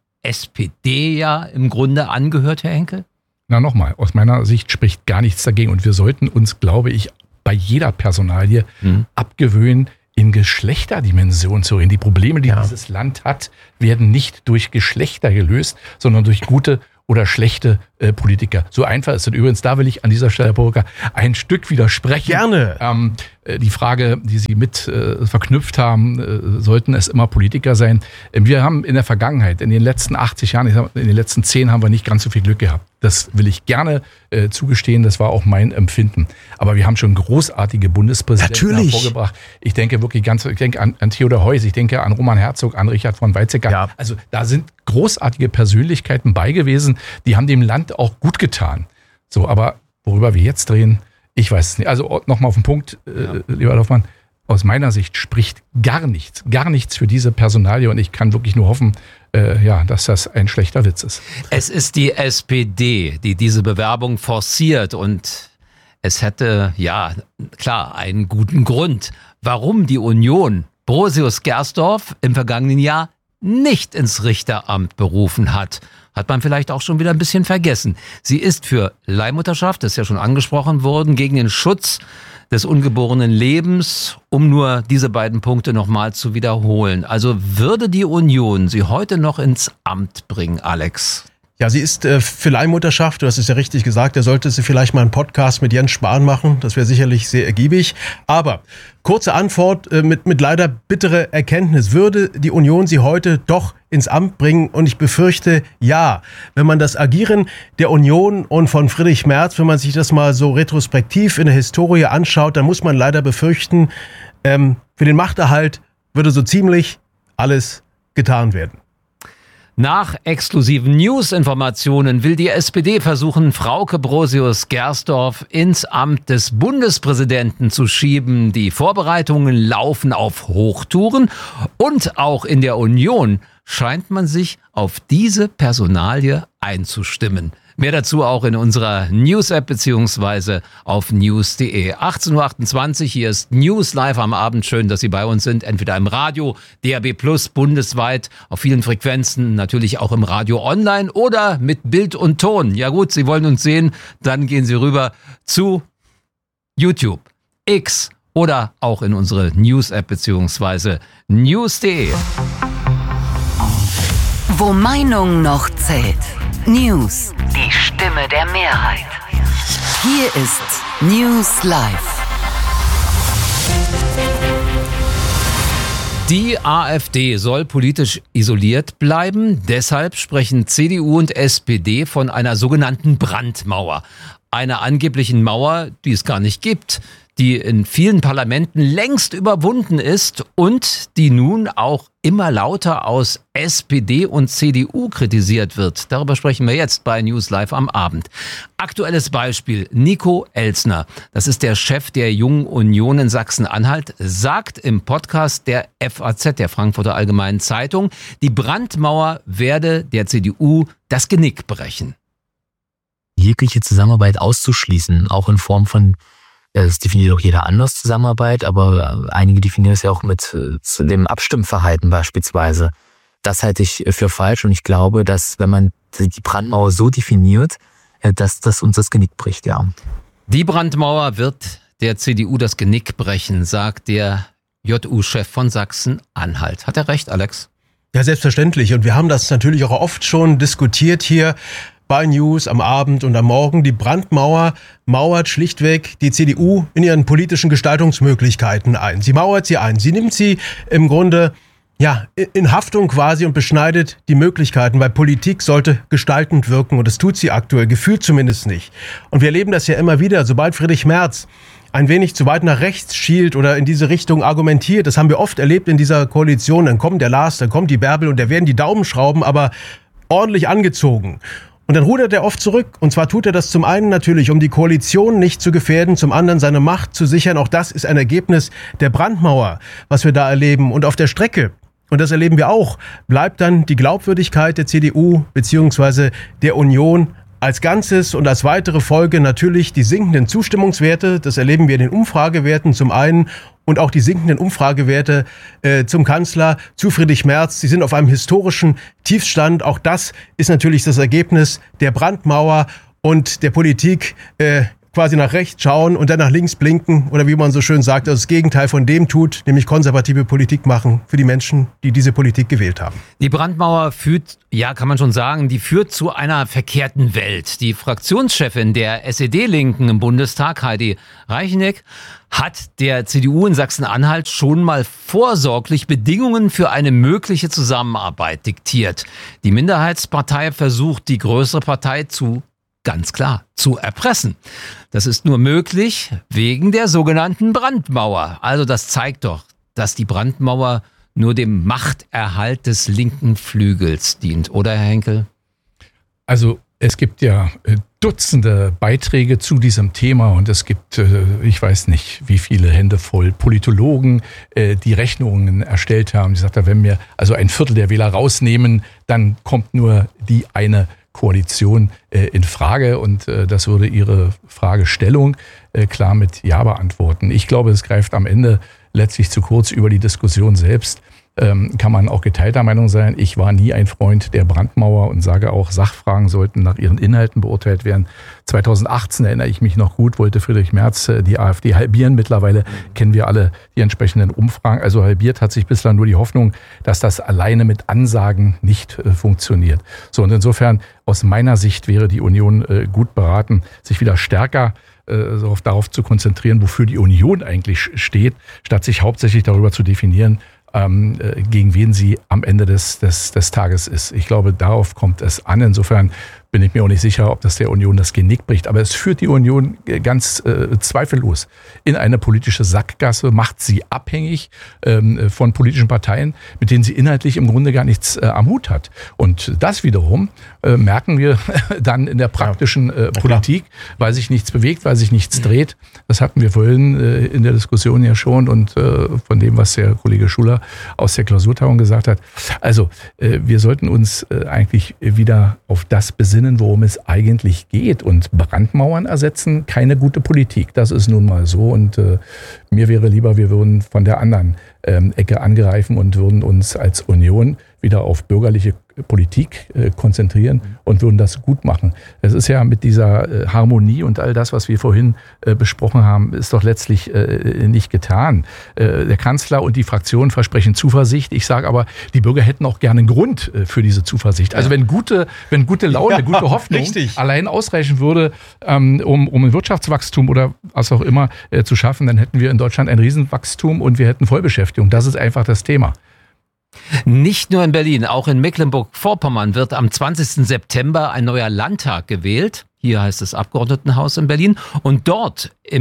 SPD ja im Grunde angehört, Herr Henkel?
Na nochmal, aus meiner Sicht spricht gar nichts dagegen. Und wir sollten uns, glaube ich, bei jeder Personalie abgewöhnen, in Geschlechterdimensionen zu reden. Die Probleme, die dieses Land hat, werden nicht durch Geschlechter gelöst, sondern durch gute oder schlechte Politiker. So einfach ist es. Übrigens, da will ich an dieser Stelle, Herr Burger, ein Stück widersprechen.
Gerne.
Die Frage, die Sie mit verknüpft haben, sollten es immer Politiker sein. Wir haben in der Vergangenheit, in den letzten 80 Jahren, in den letzten 10 haben wir nicht ganz so viel Glück gehabt. Das will ich gerne zugestehen, das war auch mein Empfinden. Aber wir haben schon großartige Bundespräsidenten hervorgebracht. Ich denke wirklich ich denke an Theodor Heuss, ich denke an Roman Herzog, an Richard von Weizsäcker. Ja. Also da sind großartige Persönlichkeiten bei gewesen, die haben dem Land auch gut getan. So, aber worüber wir jetzt reden, ich weiß es nicht. Also nochmal auf den Punkt, lieber Hoffmann, aus meiner Sicht spricht gar nichts für diese Personalie und ich kann wirklich nur hoffen, dass das ein schlechter Witz ist.
Es ist die SPD, die diese Bewerbung forciert und es hätte, ja, klar, einen guten Grund, warum die Union Brosius Gersdorf im vergangenen Jahr nicht ins Richteramt berufen hat. Hat man vielleicht auch schon wieder ein bisschen vergessen. Sie ist für Leihmutterschaft, das ist ja schon angesprochen worden, gegen den Schutz des ungeborenen Lebens, um nur diese beiden Punkte nochmal zu wiederholen. Also würde die Union sie heute noch ins Amt bringen, Alex?
Ja, sie ist für Leihmutterschaft, du hast es ja richtig gesagt, da sollte sie vielleicht mal einen Podcast mit Jens Spahn machen, das wäre sicherlich sehr ergiebig. Aber kurze Antwort mit leider bittere Erkenntnis, würde die Union sie heute doch ins Amt bringen? Und ich befürchte, ja. Wenn man das Agieren der Union und von Friedrich Merz, wenn man sich das mal so retrospektiv in der Historie anschaut, dann muss man leider befürchten, für den Machterhalt würde so ziemlich alles getan werden.
Nach exklusiven News-Informationen will die SPD versuchen, Frauke Brosius Gersdorf ins Amt des Bundespräsidenten zu schieben. Die Vorbereitungen laufen auf Hochtouren und auch in der Union scheint man sich auf diese Personalie einzustimmen. Mehr dazu auch in unserer News-App beziehungsweise auf news.de. 18.28 Uhr, hier ist News live am Abend. Schön, dass Sie bei uns sind, entweder im Radio, DAB+, bundesweit, auf vielen Frequenzen, natürlich auch im Radio online oder mit Bild und Ton. Ja gut, Sie wollen uns sehen, dann gehen Sie rüber zu YouTube, X oder auch in unsere News-App beziehungsweise news.de.
Wo Meinung noch zählt. News, die Stimme der Mehrheit. Hier ist News Live.
Die AfD soll politisch isoliert bleiben. Deshalb sprechen CDU und SPD von einer sogenannten Brandmauer. Einer angeblichen Mauer, die es gar nicht gibt. die in vielen Parlamenten längst überwunden ist und die nun auch immer lauter aus SPD und CDU kritisiert wird. Darüber sprechen wir jetzt bei News Live am Abend. Aktuelles Beispiel: Nico Elsner, das ist der Chef der Jungen Union in Sachsen-Anhalt, sagt im Podcast der FAZ, der Frankfurter Allgemeinen Zeitung, die Brandmauer werde der CDU das Genick brechen.
Jegliche Zusammenarbeit auszuschließen, auch in Form von, das definiert auch jeder anders, Zusammenarbeit, aber einige definieren es ja auch mit dem Abstimmverhalten beispielsweise. Das halte ich für falsch und ich glaube, dass wenn man die Brandmauer so definiert, dass das uns das Genick bricht, ja.
Die Brandmauer wird der CDU das Genick brechen, sagt der JU-Chef von Sachsen-Anhalt. Hat er recht, Alex?
Ja, selbstverständlich. Und wir haben das natürlich auch oft schon diskutiert hier bei News am Abend und am Morgen. Die Brandmauer mauert schlichtweg die CDU in ihren politischen Gestaltungsmöglichkeiten ein. Sie mauert sie ein. Sie nimmt sie im Grunde in Haftung quasi und beschneidet die Möglichkeiten, weil Politik sollte gestaltend wirken und das tut sie aktuell, gefühlt zumindest nicht. Und wir erleben das ja immer wieder, sobald Friedrich Merz ein wenig zu weit nach rechts schielt oder in diese Richtung argumentiert, das haben wir oft erlebt in dieser Koalition, dann kommt der Lars, dann kommt die Bärbel und da werden die Daumenschrauben aber ordentlich angezogen. Und dann rudert er oft zurück. Und zwar tut er das zum einen natürlich, um die Koalition nicht zu gefährden, zum anderen seine Macht zu sichern. Auch das ist ein Ergebnis der Brandmauer, was wir da erleben. Und auf der Strecke, und das erleben wir auch, bleibt dann die Glaubwürdigkeit der CDU bzw. der Union als Ganzes und als weitere Folge natürlich die sinkenden Zustimmungswerte. Das erleben wir in den Umfragewerten zum einen und auch die sinkenden Umfragewerte zum Kanzler, zu Friedrich Merz. Sie sind auf einem historischen Tiefstand. Auch das ist natürlich das Ergebnis der Brandmauer und der Politik, quasi nach rechts schauen und dann nach links blinken oder wie man so schön sagt, also das Gegenteil von dem tut, nämlich konservative Politik machen für die Menschen, die diese Politik gewählt haben.
Die Brandmauer führt, ja kann man schon sagen, die führt zu einer verkehrten Welt. Die Fraktionschefin der SED-Linken im Bundestag, Heidi Reicheneck, hat der CDU in Sachsen-Anhalt schon mal vorsorglich Bedingungen für eine mögliche Zusammenarbeit diktiert. Die Minderheitspartei versucht, die größere Partei ganz klar zu erpressen. Das ist nur möglich wegen der sogenannten Brandmauer. Also das zeigt doch, dass die Brandmauer nur dem Machterhalt des linken Flügels dient, oder Herr Henkel?
Also es gibt ja Dutzende Beiträge zu diesem Thema und es gibt, ich weiß nicht, wie viele Hände voll Politologen, die Rechnungen erstellt haben. Die sagt, wenn wir also ein Viertel der Wähler rausnehmen, dann kommt nur die eine Koalition in Frage und das würde Ihre Fragestellung klar mit Ja beantworten. Ich glaube, es greift am Ende letztlich zu kurz. Über die Diskussion selbst kann man auch geteilter Meinung sein. Ich war nie ein Freund der Brandmauer und sage auch, Sachfragen sollten nach ihren Inhalten beurteilt werden. 2018 erinnere ich mich noch gut, wollte Friedrich Merz die AfD halbieren. Mittlerweile kennen wir alle die entsprechenden Umfragen. Also halbiert hat sich bislang nur die Hoffnung, dass das alleine mit Ansagen nicht funktioniert. So, und insofern aus meiner Sicht wäre die Union gut beraten, sich wieder stärker darauf zu konzentrieren, wofür die Union eigentlich steht, statt sich hauptsächlich darüber zu definieren, gegen wen sie am Ende des Tages ist. Ich glaube, darauf kommt es an. Insofern bin ich mir auch nicht sicher, ob das der Union das Genick bricht. Aber es führt die Union ganz zweifellos in eine politische Sackgasse, macht sie abhängig von politischen Parteien, mit denen sie inhaltlich im Grunde gar nichts am Hut hat. Und das wiederum merken wir dann in der praktischen Politik, weil sich nichts bewegt, weil sich nichts dreht. Das hatten wir vorhin in der Diskussion ja schon und von dem, was der Kollege Schuler aus der Klausurtagung gesagt hat. Also wir sollten uns eigentlich wieder auf das besinnen, worum es eigentlich geht. Und Brandmauern ersetzen keine gute Politik. Das ist nun mal so. Und mir wäre lieber, wir würden von der anderen Ecke angreifen und würden uns als Union wieder auf bürgerliche Politik konzentrieren und würden das gut machen. Es ist ja mit dieser Harmonie und all das, was wir vorhin besprochen haben, ist doch letztlich nicht getan. Der Kanzler und die Fraktion versprechen Zuversicht. Ich sage aber, die Bürger hätten auch gerne einen Grund für diese Zuversicht. Also wenn gute Laune, gute Hoffnung allein ausreichen würde, um ein Wirtschaftswachstum oder was auch immer zu schaffen, dann hätten wir in Deutschland ein Riesenwachstum und wir hätten Vollbeschäftigung. Das ist einfach das Thema.
Nicht nur in Berlin, auch in Mecklenburg-Vorpommern wird am 20. September ein neuer Landtag gewählt. Hier heißt es Abgeordnetenhaus in Berlin. Und dort im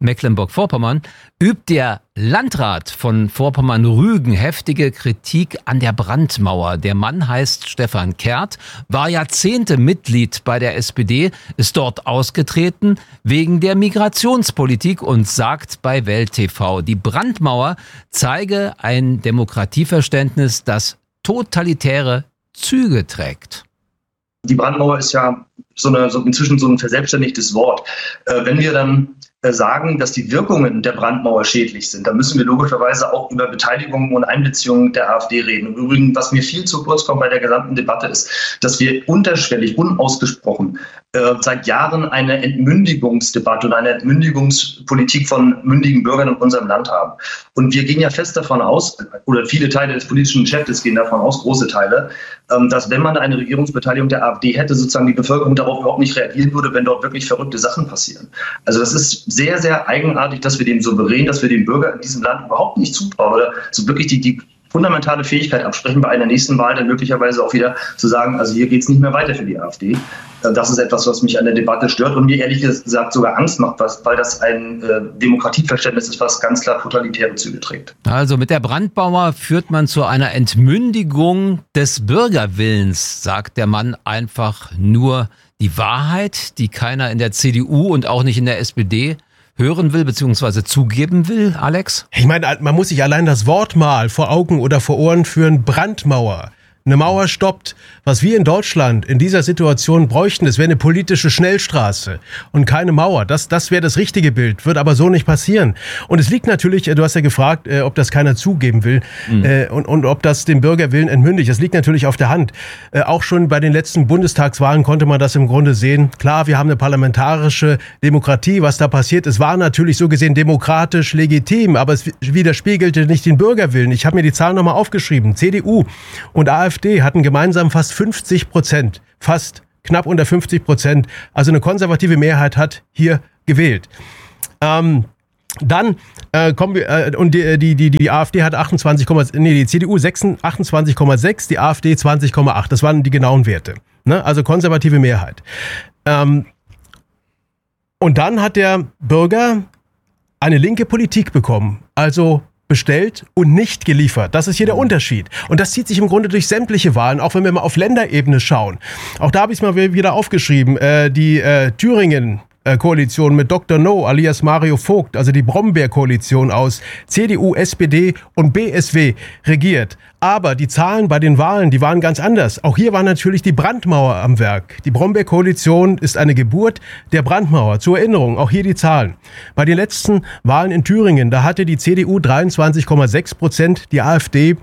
Mecklenburg-Vorpommern übt der Landrat von Vorpommern-Rügen heftige Kritik an der Brandmauer. Der Mann heißt Stefan Kert, war Jahrzehnte Mitglied bei der SPD, ist dort ausgetreten wegen der Migrationspolitik und sagt bei Welt TV, die Brandmauer zeige ein Demokratieverständnis, das totalitäre Züge trägt.
Die Brandmauer ist ja inzwischen so ein verselbstständigtes Wort. Wenn wir dann sagen, dass die Wirkungen der Brandmauer schädlich sind, dann müssen wir logischerweise auch über Beteiligung und Einbeziehung der AfD reden. Im Übrigen, was mir viel zu kurz kommt bei der gesamten Debatte, ist, dass wir unterschwellig, unausgesprochen seit Jahren eine Entmündigungsdebatte und eine Entmündigungspolitik von mündigen Bürgern in unserem Land haben. Und wir gehen ja fest davon aus, oder viele Teile des politischen Geschäftes gehen davon aus, große Teile, dass wenn man eine Regierungsbeteiligung der AfD hätte, sozusagen die Bevölkerung darauf überhaupt nicht reagieren würde, wenn dort wirklich verrückte Sachen passieren. Also das ist sehr, sehr eigenartig, dass wir dem Souverän, dass wir dem Bürger in diesem Land überhaupt nicht zutrauen oder so wirklich die fundamentale Fähigkeit absprechen, bei einer nächsten Wahl dann möglicherweise auch wieder zu sagen, also hier geht es nicht mehr weiter für die AfD. Das ist etwas, was mich an der Debatte stört und mir ehrlich gesagt sogar Angst macht, weil das ein Demokratieverständnis ist, was ganz klar totalitäre Züge trägt.
Also mit der Brandmauer führt man zu einer Entmündigung des Bürgerwillens, sagt der Mann einfach nur die Wahrheit, die keiner in der CDU und auch nicht in der SPD hören will bzw. zugeben will, Alex?
Ich meine, man muss sich allein das Wort mal vor Augen oder vor Ohren führen, Brandmauer. Eine Mauer stoppt. Was wir in Deutschland in dieser Situation bräuchten, das wäre eine politische Schnellstraße und keine Mauer. Das wäre das richtige Bild, wird aber so nicht passieren. Und es liegt natürlich, du hast ja gefragt, ob das keiner zugeben will und ob das den Bürgerwillen entmündigt. Das liegt natürlich auf der Hand. Auch schon bei den letzten Bundestagswahlen konnte man das im Grunde sehen. Klar, wir haben eine parlamentarische Demokratie, was da passiert. Es war natürlich so gesehen demokratisch legitim, aber es widerspiegelte nicht den Bürgerwillen. Ich habe mir die Zahlen nochmal aufgeschrieben. CDU und AfD hatten gemeinsam fast 50%, fast knapp unter 50%. Also eine konservative Mehrheit hat hier gewählt. Dann kommen wir, und die AfD hat 28,6, die CDU 28,6, die AfD 20,8. Das waren die genauen Werte. Ne? Also konservative Mehrheit. Und dann hat der Bürger eine linke Politik bekommen. Also bestellt und nicht geliefert. Das ist hier der Unterschied. Und das zieht sich im Grunde durch sämtliche Wahlen, auch wenn wir mal auf Länderebene schauen. Auch da habe ich es mal wieder aufgeschrieben. Die Thüringen-Koalition mit Dr. No alias Mario Vogt, also die Brombeer-Koalition aus CDU, SPD und BSW regiert. Aber die Zahlen bei den Wahlen, die waren ganz anders. Auch hier war natürlich die Brandmauer am Werk. Die Brombeer-Koalition ist eine Geburt der Brandmauer. Zur Erinnerung, auch hier die Zahlen. Bei den letzten Wahlen in Thüringen, da hatte die CDU 23,6%, die AfD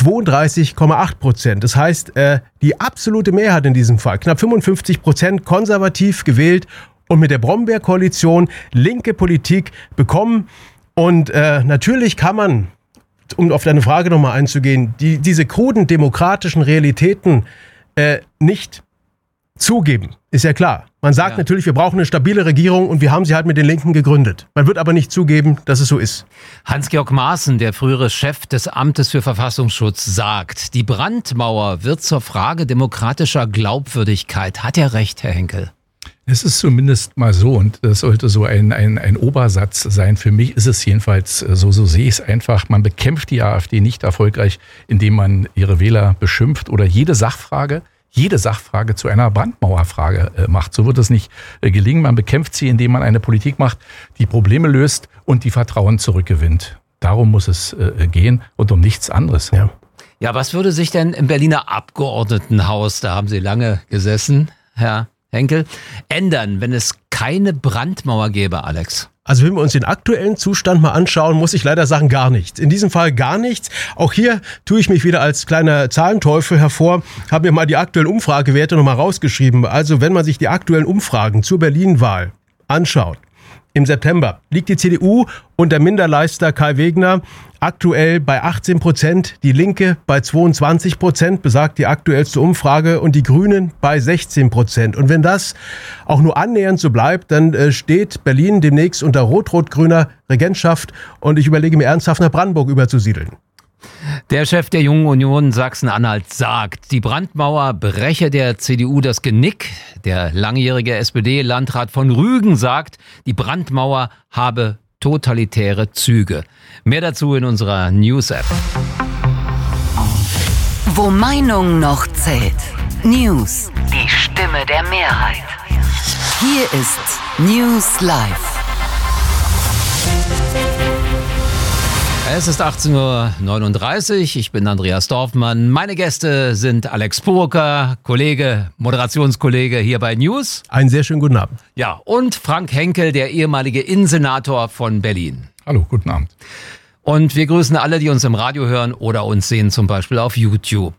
32,8%. Das heißt, die absolute Mehrheit in diesem Fall, knapp 55% konservativ gewählt und mit der Brombeer-Koalition linke Politik bekommen. Und natürlich kann man, um auf deine Frage nochmal einzugehen, diese kruden demokratischen Realitäten nicht zugeben. Ist ja klar. Man sagt natürlich, wir brauchen eine stabile Regierung und wir haben sie halt mit den Linken gegründet. Man wird aber nicht zugeben, dass es so ist.
Hans-Georg Maaßen, der frühere Chef des Amtes für Verfassungsschutz, sagt, die Brandmauer wird zur Frage demokratischer Glaubwürdigkeit. Hat er recht, Herr Henkel?
Es ist zumindest mal so, und das sollte so ein Obersatz sein. Für mich ist es jedenfalls so sehe ich es einfach. Man bekämpft die AfD nicht erfolgreich, indem man ihre Wähler beschimpft oder jede Sachfrage zu einer Brandmauerfrage macht. So wird es nicht gelingen. Man bekämpft sie, indem man eine Politik macht, die Probleme löst und die Vertrauen zurückgewinnt. Darum muss es gehen und um nichts anderes.
Ja, was würde sich denn im Berliner Abgeordnetenhaus, da haben Sie lange gesessen, Herr Henkel, ändern, wenn es keine Brandmauer gäbe, Alex?
Also wenn wir uns den aktuellen Zustand mal anschauen, muss ich leider sagen, gar nichts. In diesem Fall gar nichts. Auch hier tue ich mich wieder als kleiner Zahlenteufel hervor, habe mir mal die aktuellen Umfragewerte nochmal rausgeschrieben. Also wenn man sich die aktuellen Umfragen zur Berlin-Wahl anschaut, im September liegt die CDU unter Minderleister Kai Wegner aktuell bei 18%, die Linke bei 22%, besagt die aktuellste Umfrage, und die Grünen bei 16%. Und wenn das auch nur annähernd so bleibt, dann steht Berlin demnächst unter rot-rot-grüner Regentschaft und ich überlege mir ernsthaft, nach Brandenburg überzusiedeln.
Der Chef der Jungen Union Sachsen-Anhalt sagt, die Brandmauer breche der CDU das Genick. Der langjährige SPD-Landrat von Rügen sagt, die Brandmauer habe totalitäre Züge. Mehr dazu in unserer News-App.
Wo Meinung noch zählt. News, die Stimme der Mehrheit. Hier ist News Live.
Es ist 18.39 Uhr, ich bin Andreas Dorfmann. Meine Gäste sind Alex Purker, Kollege, Moderationskollege hier bei News.
Einen sehr schönen guten Abend.
Ja, und Frank Henkel, der ehemalige Innensenator von Berlin.
Hallo, guten Abend.
Und wir grüßen alle, die uns im Radio hören oder uns sehen, zum Beispiel auf YouTube.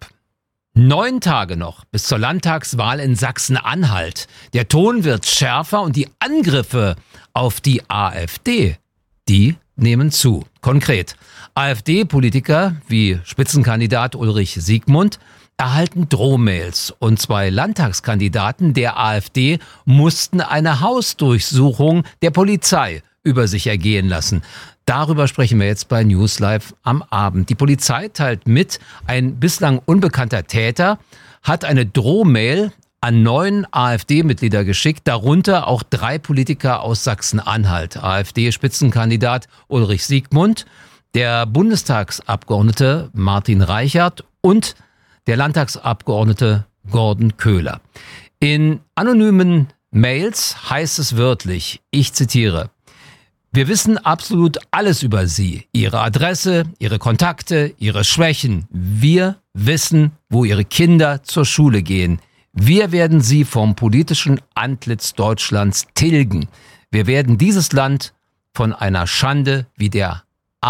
9 Tage noch bis zur Landtagswahl in Sachsen-Anhalt. Der Ton wird schärfer und die Angriffe auf die AfD, die nehmen zu. Konkret, AfD-Politiker wie Spitzenkandidat Ulrich Siegmund erhalten Drohmails und 2 Landtagskandidaten der AfD mussten eine Hausdurchsuchung der Polizei über sich ergehen lassen. Darüber sprechen wir jetzt bei News Live am Abend. Die Polizei teilt mit, ein bislang unbekannter Täter hat eine Drohmail an 9 AfD-Mitglieder geschickt, darunter auch 3 Politiker aus Sachsen-Anhalt. AfD-Spitzenkandidat Ulrich Siegmund, der Bundestagsabgeordnete Martin Reichert und der Landtagsabgeordnete Gordon Köhler. In anonymen Mails heißt es wörtlich, ich zitiere: Wir wissen absolut alles über Sie, Ihre Adresse, Ihre Kontakte, Ihre Schwächen. Wir wissen, wo Ihre Kinder zur Schule gehen. Wir werden Sie vom politischen Antlitz Deutschlands tilgen. Wir werden dieses Land von einer Schande wie der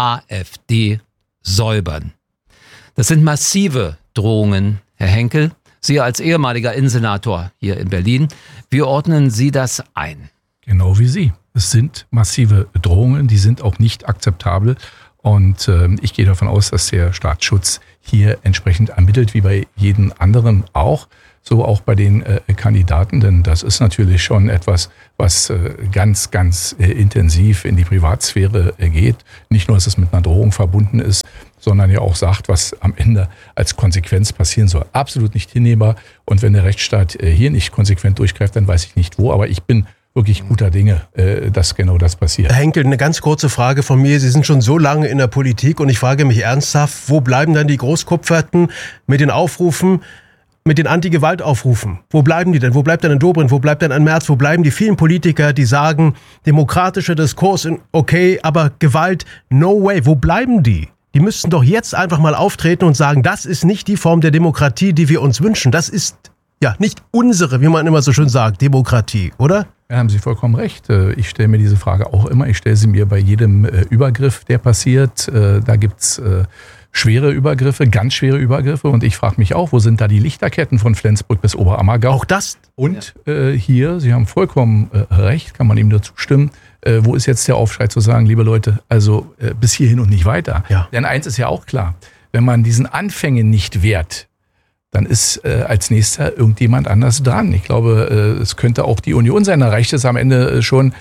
AfD säubern. Das sind massive Drohungen, Herr Henkel. Sie als ehemaliger Innensenator hier in Berlin, wie ordnen Sie das ein?
Genau wie Sie. Es sind massive Drohungen, die sind auch nicht akzeptabel. Und ich gehe davon aus, dass der Staatsschutz hier entsprechend ermittelt, wie bei jedem anderen auch. So auch bei den Kandidaten, denn das ist natürlich schon etwas, was ganz, ganz intensiv in die Privatsphäre geht. Nicht nur, dass es mit einer Drohung verbunden ist, sondern ja auch sagt, was am Ende als Konsequenz passieren soll. Absolut nicht hinnehmbar. Und wenn der Rechtsstaat hier nicht konsequent durchgreift, dann weiß ich nicht wo. Aber ich bin wirklich guter Dinge, dass genau das passiert.
Herr Henkel, eine ganz kurze Frage von mir. Sie sind schon so lange in der Politik und ich frage mich ernsthaft, wo bleiben dann die Großkopferten mit den Aufrufen, mit den Anti-Gewalt-Aufrufen? Wo bleiben die denn? Wo bleibt denn ein Dobrindt? Wo bleibt denn ein Merz? Wo bleiben die vielen Politiker, die sagen, demokratischer Diskurs okay, aber Gewalt, no way. Wo bleiben die? Die müssten doch jetzt einfach mal auftreten und sagen, das ist nicht die Form der Demokratie, die wir uns wünschen. Das ist ja nicht unsere, wie man immer so schön sagt, Demokratie, oder?
Ja, haben Sie vollkommen recht. Ich stelle mir diese Frage auch immer. Ich stelle sie mir bei jedem Übergriff, der passiert. Da gibt's schwere Übergriffe, ganz schwere Übergriffe. Und ich frage mich auch, wo sind da die Lichterketten von Flensburg bis Oberammergau?
Auch das.
Und hier, Sie haben vollkommen recht, kann man ihm dazu stimmen. Wo ist jetzt der Aufschrei zu sagen, liebe Leute, also bis hierhin und nicht weiter? Ja. Denn eins ist ja auch klar, wenn man diesen Anfängen nicht wehrt, dann ist als nächster irgendjemand anders dran. Ich glaube, es könnte auch die Union sein. Da reicht es am Ende schon,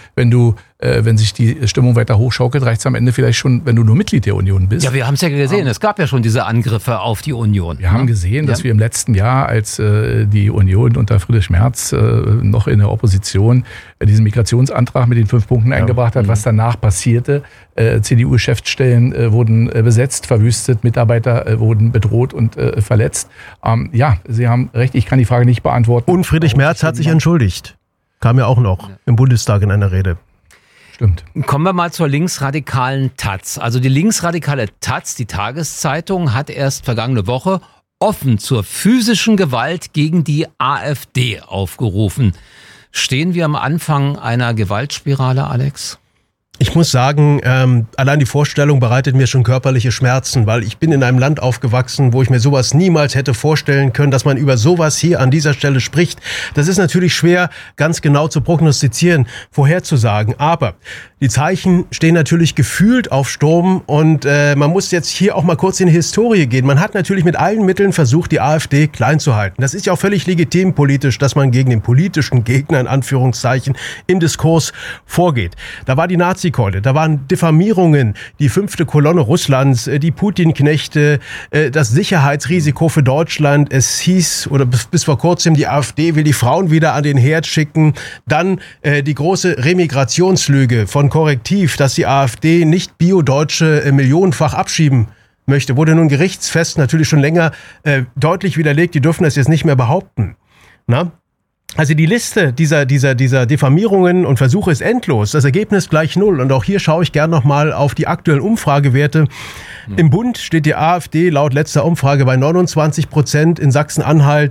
wenn sich die Stimmung weiter hochschaukelt, reicht es am Ende vielleicht schon, wenn du nur Mitglied der Union bist.
Ja, wir haben es ja gesehen. Es gab ja schon diese Angriffe auf die Union.
Wir haben gesehen, dass wir im letzten Jahr, als die Union unter Friedrich Merz noch in der Opposition diesen Migrationsantrag mit den 5 Punkten eingebracht hat, was danach passierte. CDU-Geschäftsstellen wurden besetzt, verwüstet, Mitarbeiter wurden bedroht und verletzt. Ja, Sie haben recht, ich kann die Frage nicht beantworten.
Und Friedrich Merz hat sich entschuldigt. Kam ja auch noch im Bundestag in einer Rede.
Stimmt.
Kommen wir mal zur linksradikalen Taz. Also die linksradikale Taz, die Tageszeitung, hat erst vergangene Woche offen zur physischen Gewalt gegen die AfD aufgerufen. Stehen wir am Anfang einer Gewaltspirale, Alex?
Ich muss sagen, allein die Vorstellung bereitet mir schon körperliche Schmerzen, weil ich bin in einem Land aufgewachsen, wo ich mir sowas niemals hätte vorstellen können, dass man über sowas hier an dieser Stelle spricht. Das ist natürlich schwer, ganz genau zu prognostizieren, vorherzusagen. Aber die Zeichen stehen natürlich gefühlt auf Sturm und man muss jetzt hier auch mal kurz in die Historie gehen. Man hat natürlich mit allen Mitteln versucht, die AfD klein zu halten. Das ist ja auch völlig legitim politisch, dass man gegen den politischen Gegner in Anführungszeichen im Diskurs vorgeht. Da war die Nazi Plastikkeule. Da waren Diffamierungen, die 5. Kolonne Russlands, die Putin-Knechte, das Sicherheitsrisiko für Deutschland. Es hieß, oder bis vor kurzem, die AfD will die Frauen wieder an den Herd schicken. Dann die große Remigrationslüge von Korrektiv, dass die AfD nicht Bio-Deutsche millionenfach abschieben möchte. Wurde nun gerichtsfest natürlich schon länger deutlich widerlegt. Die dürfen das jetzt nicht mehr behaupten. Na? Also die Liste dieser Diffamierungen und Versuche ist endlos. Das Ergebnis gleich 0. Und auch hier schaue ich gerne nochmal auf die aktuellen Umfragewerte. Im Bund steht die AfD laut letzter Umfrage bei 29%, in Sachsen-Anhalt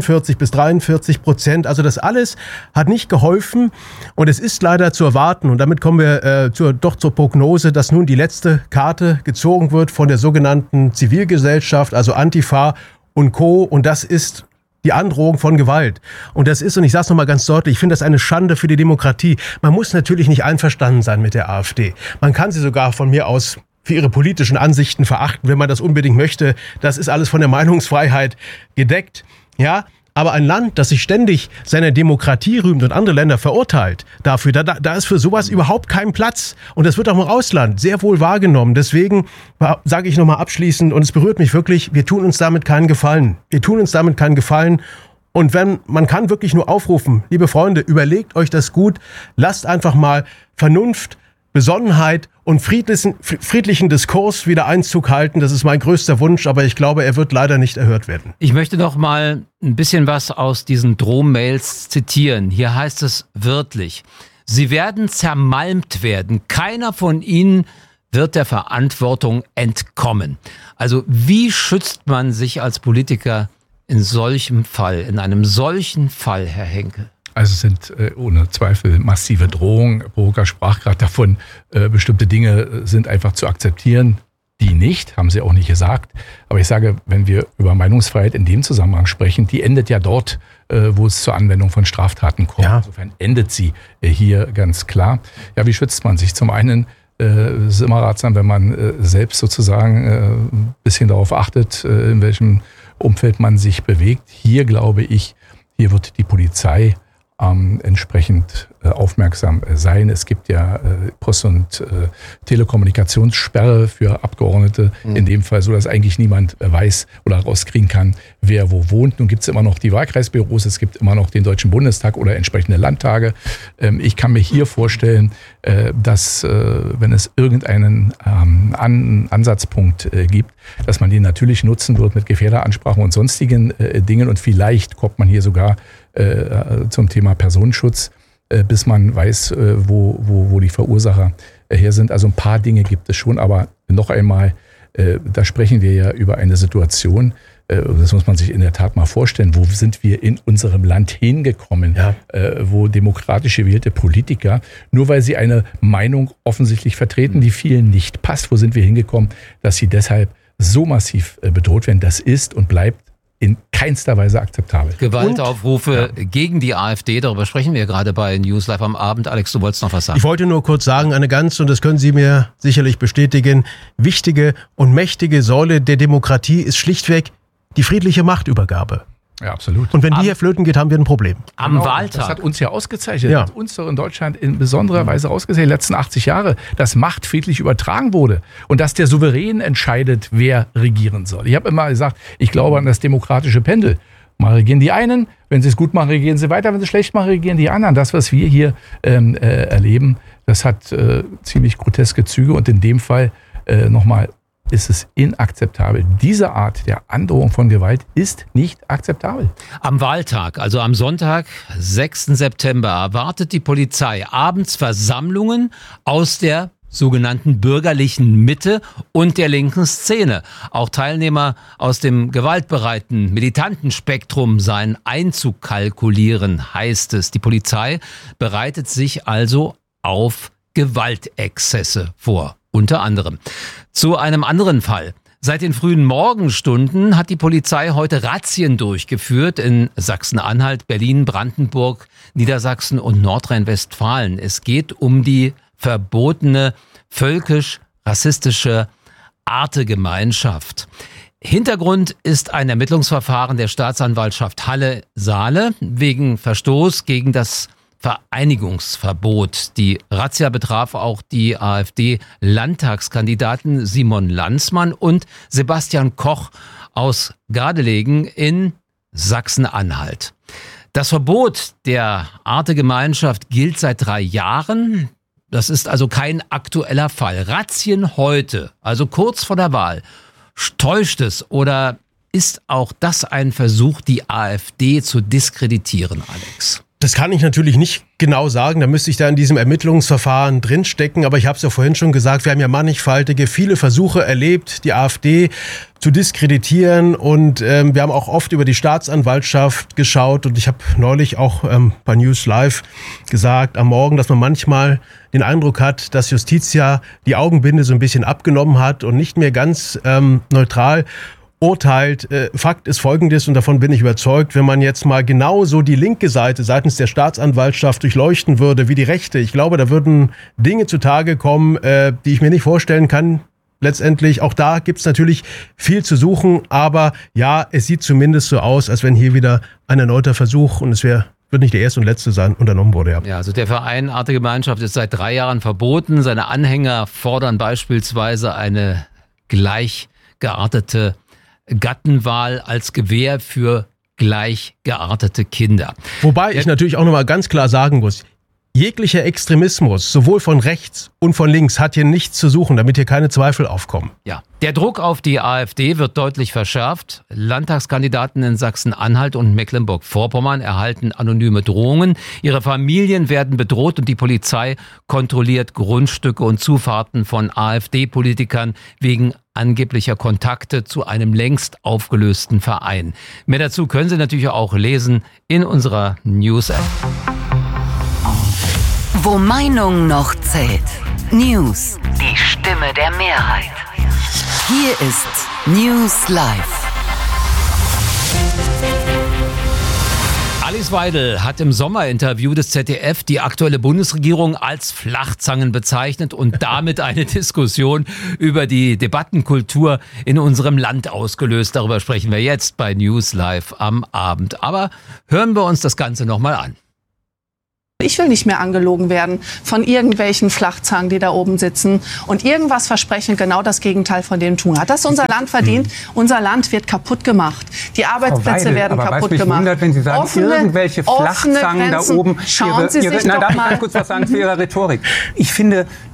42-43%. Also das alles hat nicht geholfen und es ist leider zu erwarten. Und damit kommen wir zur Prognose, dass nun die letzte Karte gezogen wird von der sogenannten Zivilgesellschaft, also Antifa und Co. Und das ist die Androhung von Gewalt. Und das ist, und ich sage es nochmal ganz deutlich, ich finde das eine Schande für die Demokratie. Man muss natürlich nicht einverstanden sein mit der AfD. Man kann sie sogar von mir aus für ihre politischen Ansichten verachten, wenn man das unbedingt möchte. Das ist alles von der Meinungsfreiheit gedeckt. Ja, aber ein Land, das sich ständig seiner Demokratie rühmt und andere Länder verurteilt dafür, da ist für sowas überhaupt kein Platz. Und das wird auch im Ausland sehr wohl wahrgenommen. Deswegen sage ich nochmal abschließend, und es berührt mich wirklich, wir tun uns damit keinen Gefallen. Wir tun uns damit keinen Gefallen. Und man kann wirklich nur aufrufen, liebe Freunde, überlegt euch das gut, lasst einfach mal Vernunft, Besonnenheit und friedlichen Diskurs wieder Einzug halten. Das ist mein größter Wunsch, aber ich glaube, er wird leider nicht erhört werden.
Ich möchte noch mal ein bisschen was aus diesen Drohmails zitieren. Hier heißt es wörtlich: Sie werden zermalmt werden. Keiner von ihnen wird der Verantwortung entkommen. Also wie schützt man sich als Politiker in solchem Fall, in einem solchen Fall, Herr Henkel?
Also es sind ohne Zweifel massive Drohungen. Borucker sprach gerade davon, bestimmte Dinge sind einfach zu akzeptieren. Die nicht, haben Sie auch nicht gesagt. Aber ich sage, wenn wir über Meinungsfreiheit in dem Zusammenhang sprechen, die endet ja dort, wo es zur Anwendung von Straftaten kommt. Ja. Insofern endet sie hier ganz klar. Ja, wie schützt man sich? Zum einen ist es immer ratsam, wenn man selbst sozusagen ein bisschen darauf achtet, in welchem Umfeld man sich bewegt. Hier glaube ich, hier wird die Polizei entsprechend aufmerksam sein. Es gibt ja Post- und Telekommunikationssperre für Abgeordnete, in dem Fall so, dass eigentlich niemand weiß oder rauskriegen kann, wer wo wohnt. Nun gibt es immer noch die Wahlkreisbüros, es gibt immer noch den Deutschen Bundestag oder entsprechende Landtage. Ich kann mir hier vorstellen, dass wenn es irgendeinen Ansatzpunkt gibt, dass man den natürlich nutzen wird mit Gefährderansprachen und sonstigen Dingen und vielleicht kommt man hier sogar zum Thema Personenschutz, bis man weiß, wo die Verursacher her sind. Also ein paar Dinge gibt es schon, aber noch einmal, da sprechen wir ja über eine Situation, das muss man sich in der Tat mal vorstellen, wo sind wir in unserem Land hingekommen, ja, wo demokratisch gewählte Politiker, nur weil sie eine Meinung offensichtlich vertreten, die vielen nicht passt, wo sind wir hingekommen, dass sie deshalb so massiv bedroht werden. Das ist und bleibt in keinster Weise akzeptabel.
Gewaltaufrufe gegen die AfD, darüber sprechen wir gerade bei News Live am Abend. Alex, du wolltest noch was sagen.
Ich wollte nur kurz sagen, eine ganz, und das können Sie mir sicherlich bestätigen, wichtige und mächtige Säule der Demokratie ist schlichtweg die friedliche Machtübergabe.
Ja, absolut.
Und wenn die hier flöten geht, haben wir ein Problem.
Am Wahltag.
Das hat uns ja ausgezeichnet. Ja. Das hat uns doch in Deutschland in besonderer Weise ausgezeichnet, die letzten 80 Jahre, dass Macht friedlich übertragen wurde und dass der Souverän entscheidet, wer regieren soll. Ich habe immer gesagt, ich glaube an das demokratische Pendel. Mal regieren die einen, wenn sie es gut machen, regieren sie weiter, wenn sie es schlecht machen, regieren die anderen. Das, was wir hier erleben, das hat ziemlich groteske Züge und in dem Fall nochmal, ist es inakzeptabel. Diese Art der Androhung von Gewalt ist nicht akzeptabel.
Am Wahltag, also am Sonntag, 6. September, erwartet die Polizei abends Versammlungen aus der sogenannten bürgerlichen Mitte und der linken Szene. Auch Teilnehmer aus dem gewaltbereiten, militanten Spektrum seien einzukalkulieren, heißt es. Die Polizei bereitet sich also auf Gewaltexzesse vor. Unter anderem. Zu einem anderen Fall. Seit den frühen Morgenstunden hat die Polizei heute Razzien durchgeführt in Sachsen-Anhalt, Berlin, Brandenburg, Niedersachsen und Nordrhein-Westfalen. Es geht um die verbotene völkisch-rassistische Artegemeinschaft. Hintergrund ist ein Ermittlungsverfahren der Staatsanwaltschaft Halle-Saale wegen Verstoß gegen das Vereinigungsverbot. Die Razzia betraf auch die AfD-Landtagskandidaten Simon Landsmann und Sebastian Koch aus Gardelegen in Sachsen-Anhalt. Das Verbot der Arte-Gemeinschaft gilt seit 3 Jahren. Das ist also kein aktueller Fall. Razzien heute, also kurz vor der Wahl, täuscht es oder ist auch das ein Versuch, die AfD zu diskreditieren, Alex?
Das kann ich natürlich nicht genau sagen, da müsste ich da in diesem Ermittlungsverfahren drinstecken, aber ich habe es ja vorhin schon gesagt, wir haben ja mannigfaltige, viele Versuche erlebt, die AfD zu diskreditieren und wir haben auch oft über die Staatsanwaltschaft geschaut und ich habe neulich auch bei News Live gesagt am Morgen, dass man manchmal den Eindruck hat, dass Justitia die Augenbinde so ein bisschen abgenommen hat und nicht mehr ganz neutral urteilt. Fakt ist Folgendes und davon bin ich überzeugt, wenn man jetzt mal genauso die linke Seite seitens der Staatsanwaltschaft durchleuchten würde wie die rechte, ich glaube, da würden Dinge zutage kommen, die ich mir nicht vorstellen kann. Letztendlich, auch da gibt's natürlich viel zu suchen, aber ja, es sieht zumindest so aus, als wenn hier wieder ein erneuter Versuch, und es wird nicht der erste und letzte sein, unternommen wurde. Ja,
also der Verein Arte-Gemeinschaft ist seit 3 Jahren verboten. Seine Anhänger fordern beispielsweise eine gleich geartete Gattenwahl als Gewähr für gleich geartete Kinder.
Wobei ich natürlich auch nochmal ganz klar sagen muss, jeglicher Extremismus, sowohl von rechts und von links, hat hier nichts zu suchen, damit hier keine Zweifel aufkommen.
Ja, der Druck auf die AfD wird deutlich verschärft. Landtagskandidaten in Sachsen-Anhalt und Mecklenburg-Vorpommern erhalten anonyme Drohungen. Ihre Familien werden bedroht und die Polizei kontrolliert Grundstücke und Zufahrten von AfD-Politikern wegen angeblicher Kontakte zu einem längst aufgelösten Verein. Mehr dazu können Sie natürlich auch lesen in unserer News-App.
Wo Meinung noch zählt. News. Die Stimme der Mehrheit. Hier ist News Live.
Alice Weidel hat im Sommerinterview des ZDF die aktuelle Bundesregierung als Flachzangen bezeichnet und damit eine Diskussion über die Debattenkultur in unserem Land ausgelöst. Darüber sprechen wir jetzt bei News Live am Abend. Aber hören wir uns das Ganze nochmal an.
Ich will nicht mehr angelogen werden von irgendwelchen Flachzangen, die da oben sitzen und irgendwas versprechen, genau das Gegenteil von dem tun. Hat das unser Land verdient? Unser Land wird kaputt gemacht. Die Arbeitsplätze werden kaputt gemacht.
Aber wundert, wenn Sie sagen, irgendwelche Flachzangen da oben.
Schauen Sie sich
darf ich kurz was sagen zu Ihrer Rhetorik? Ich finde,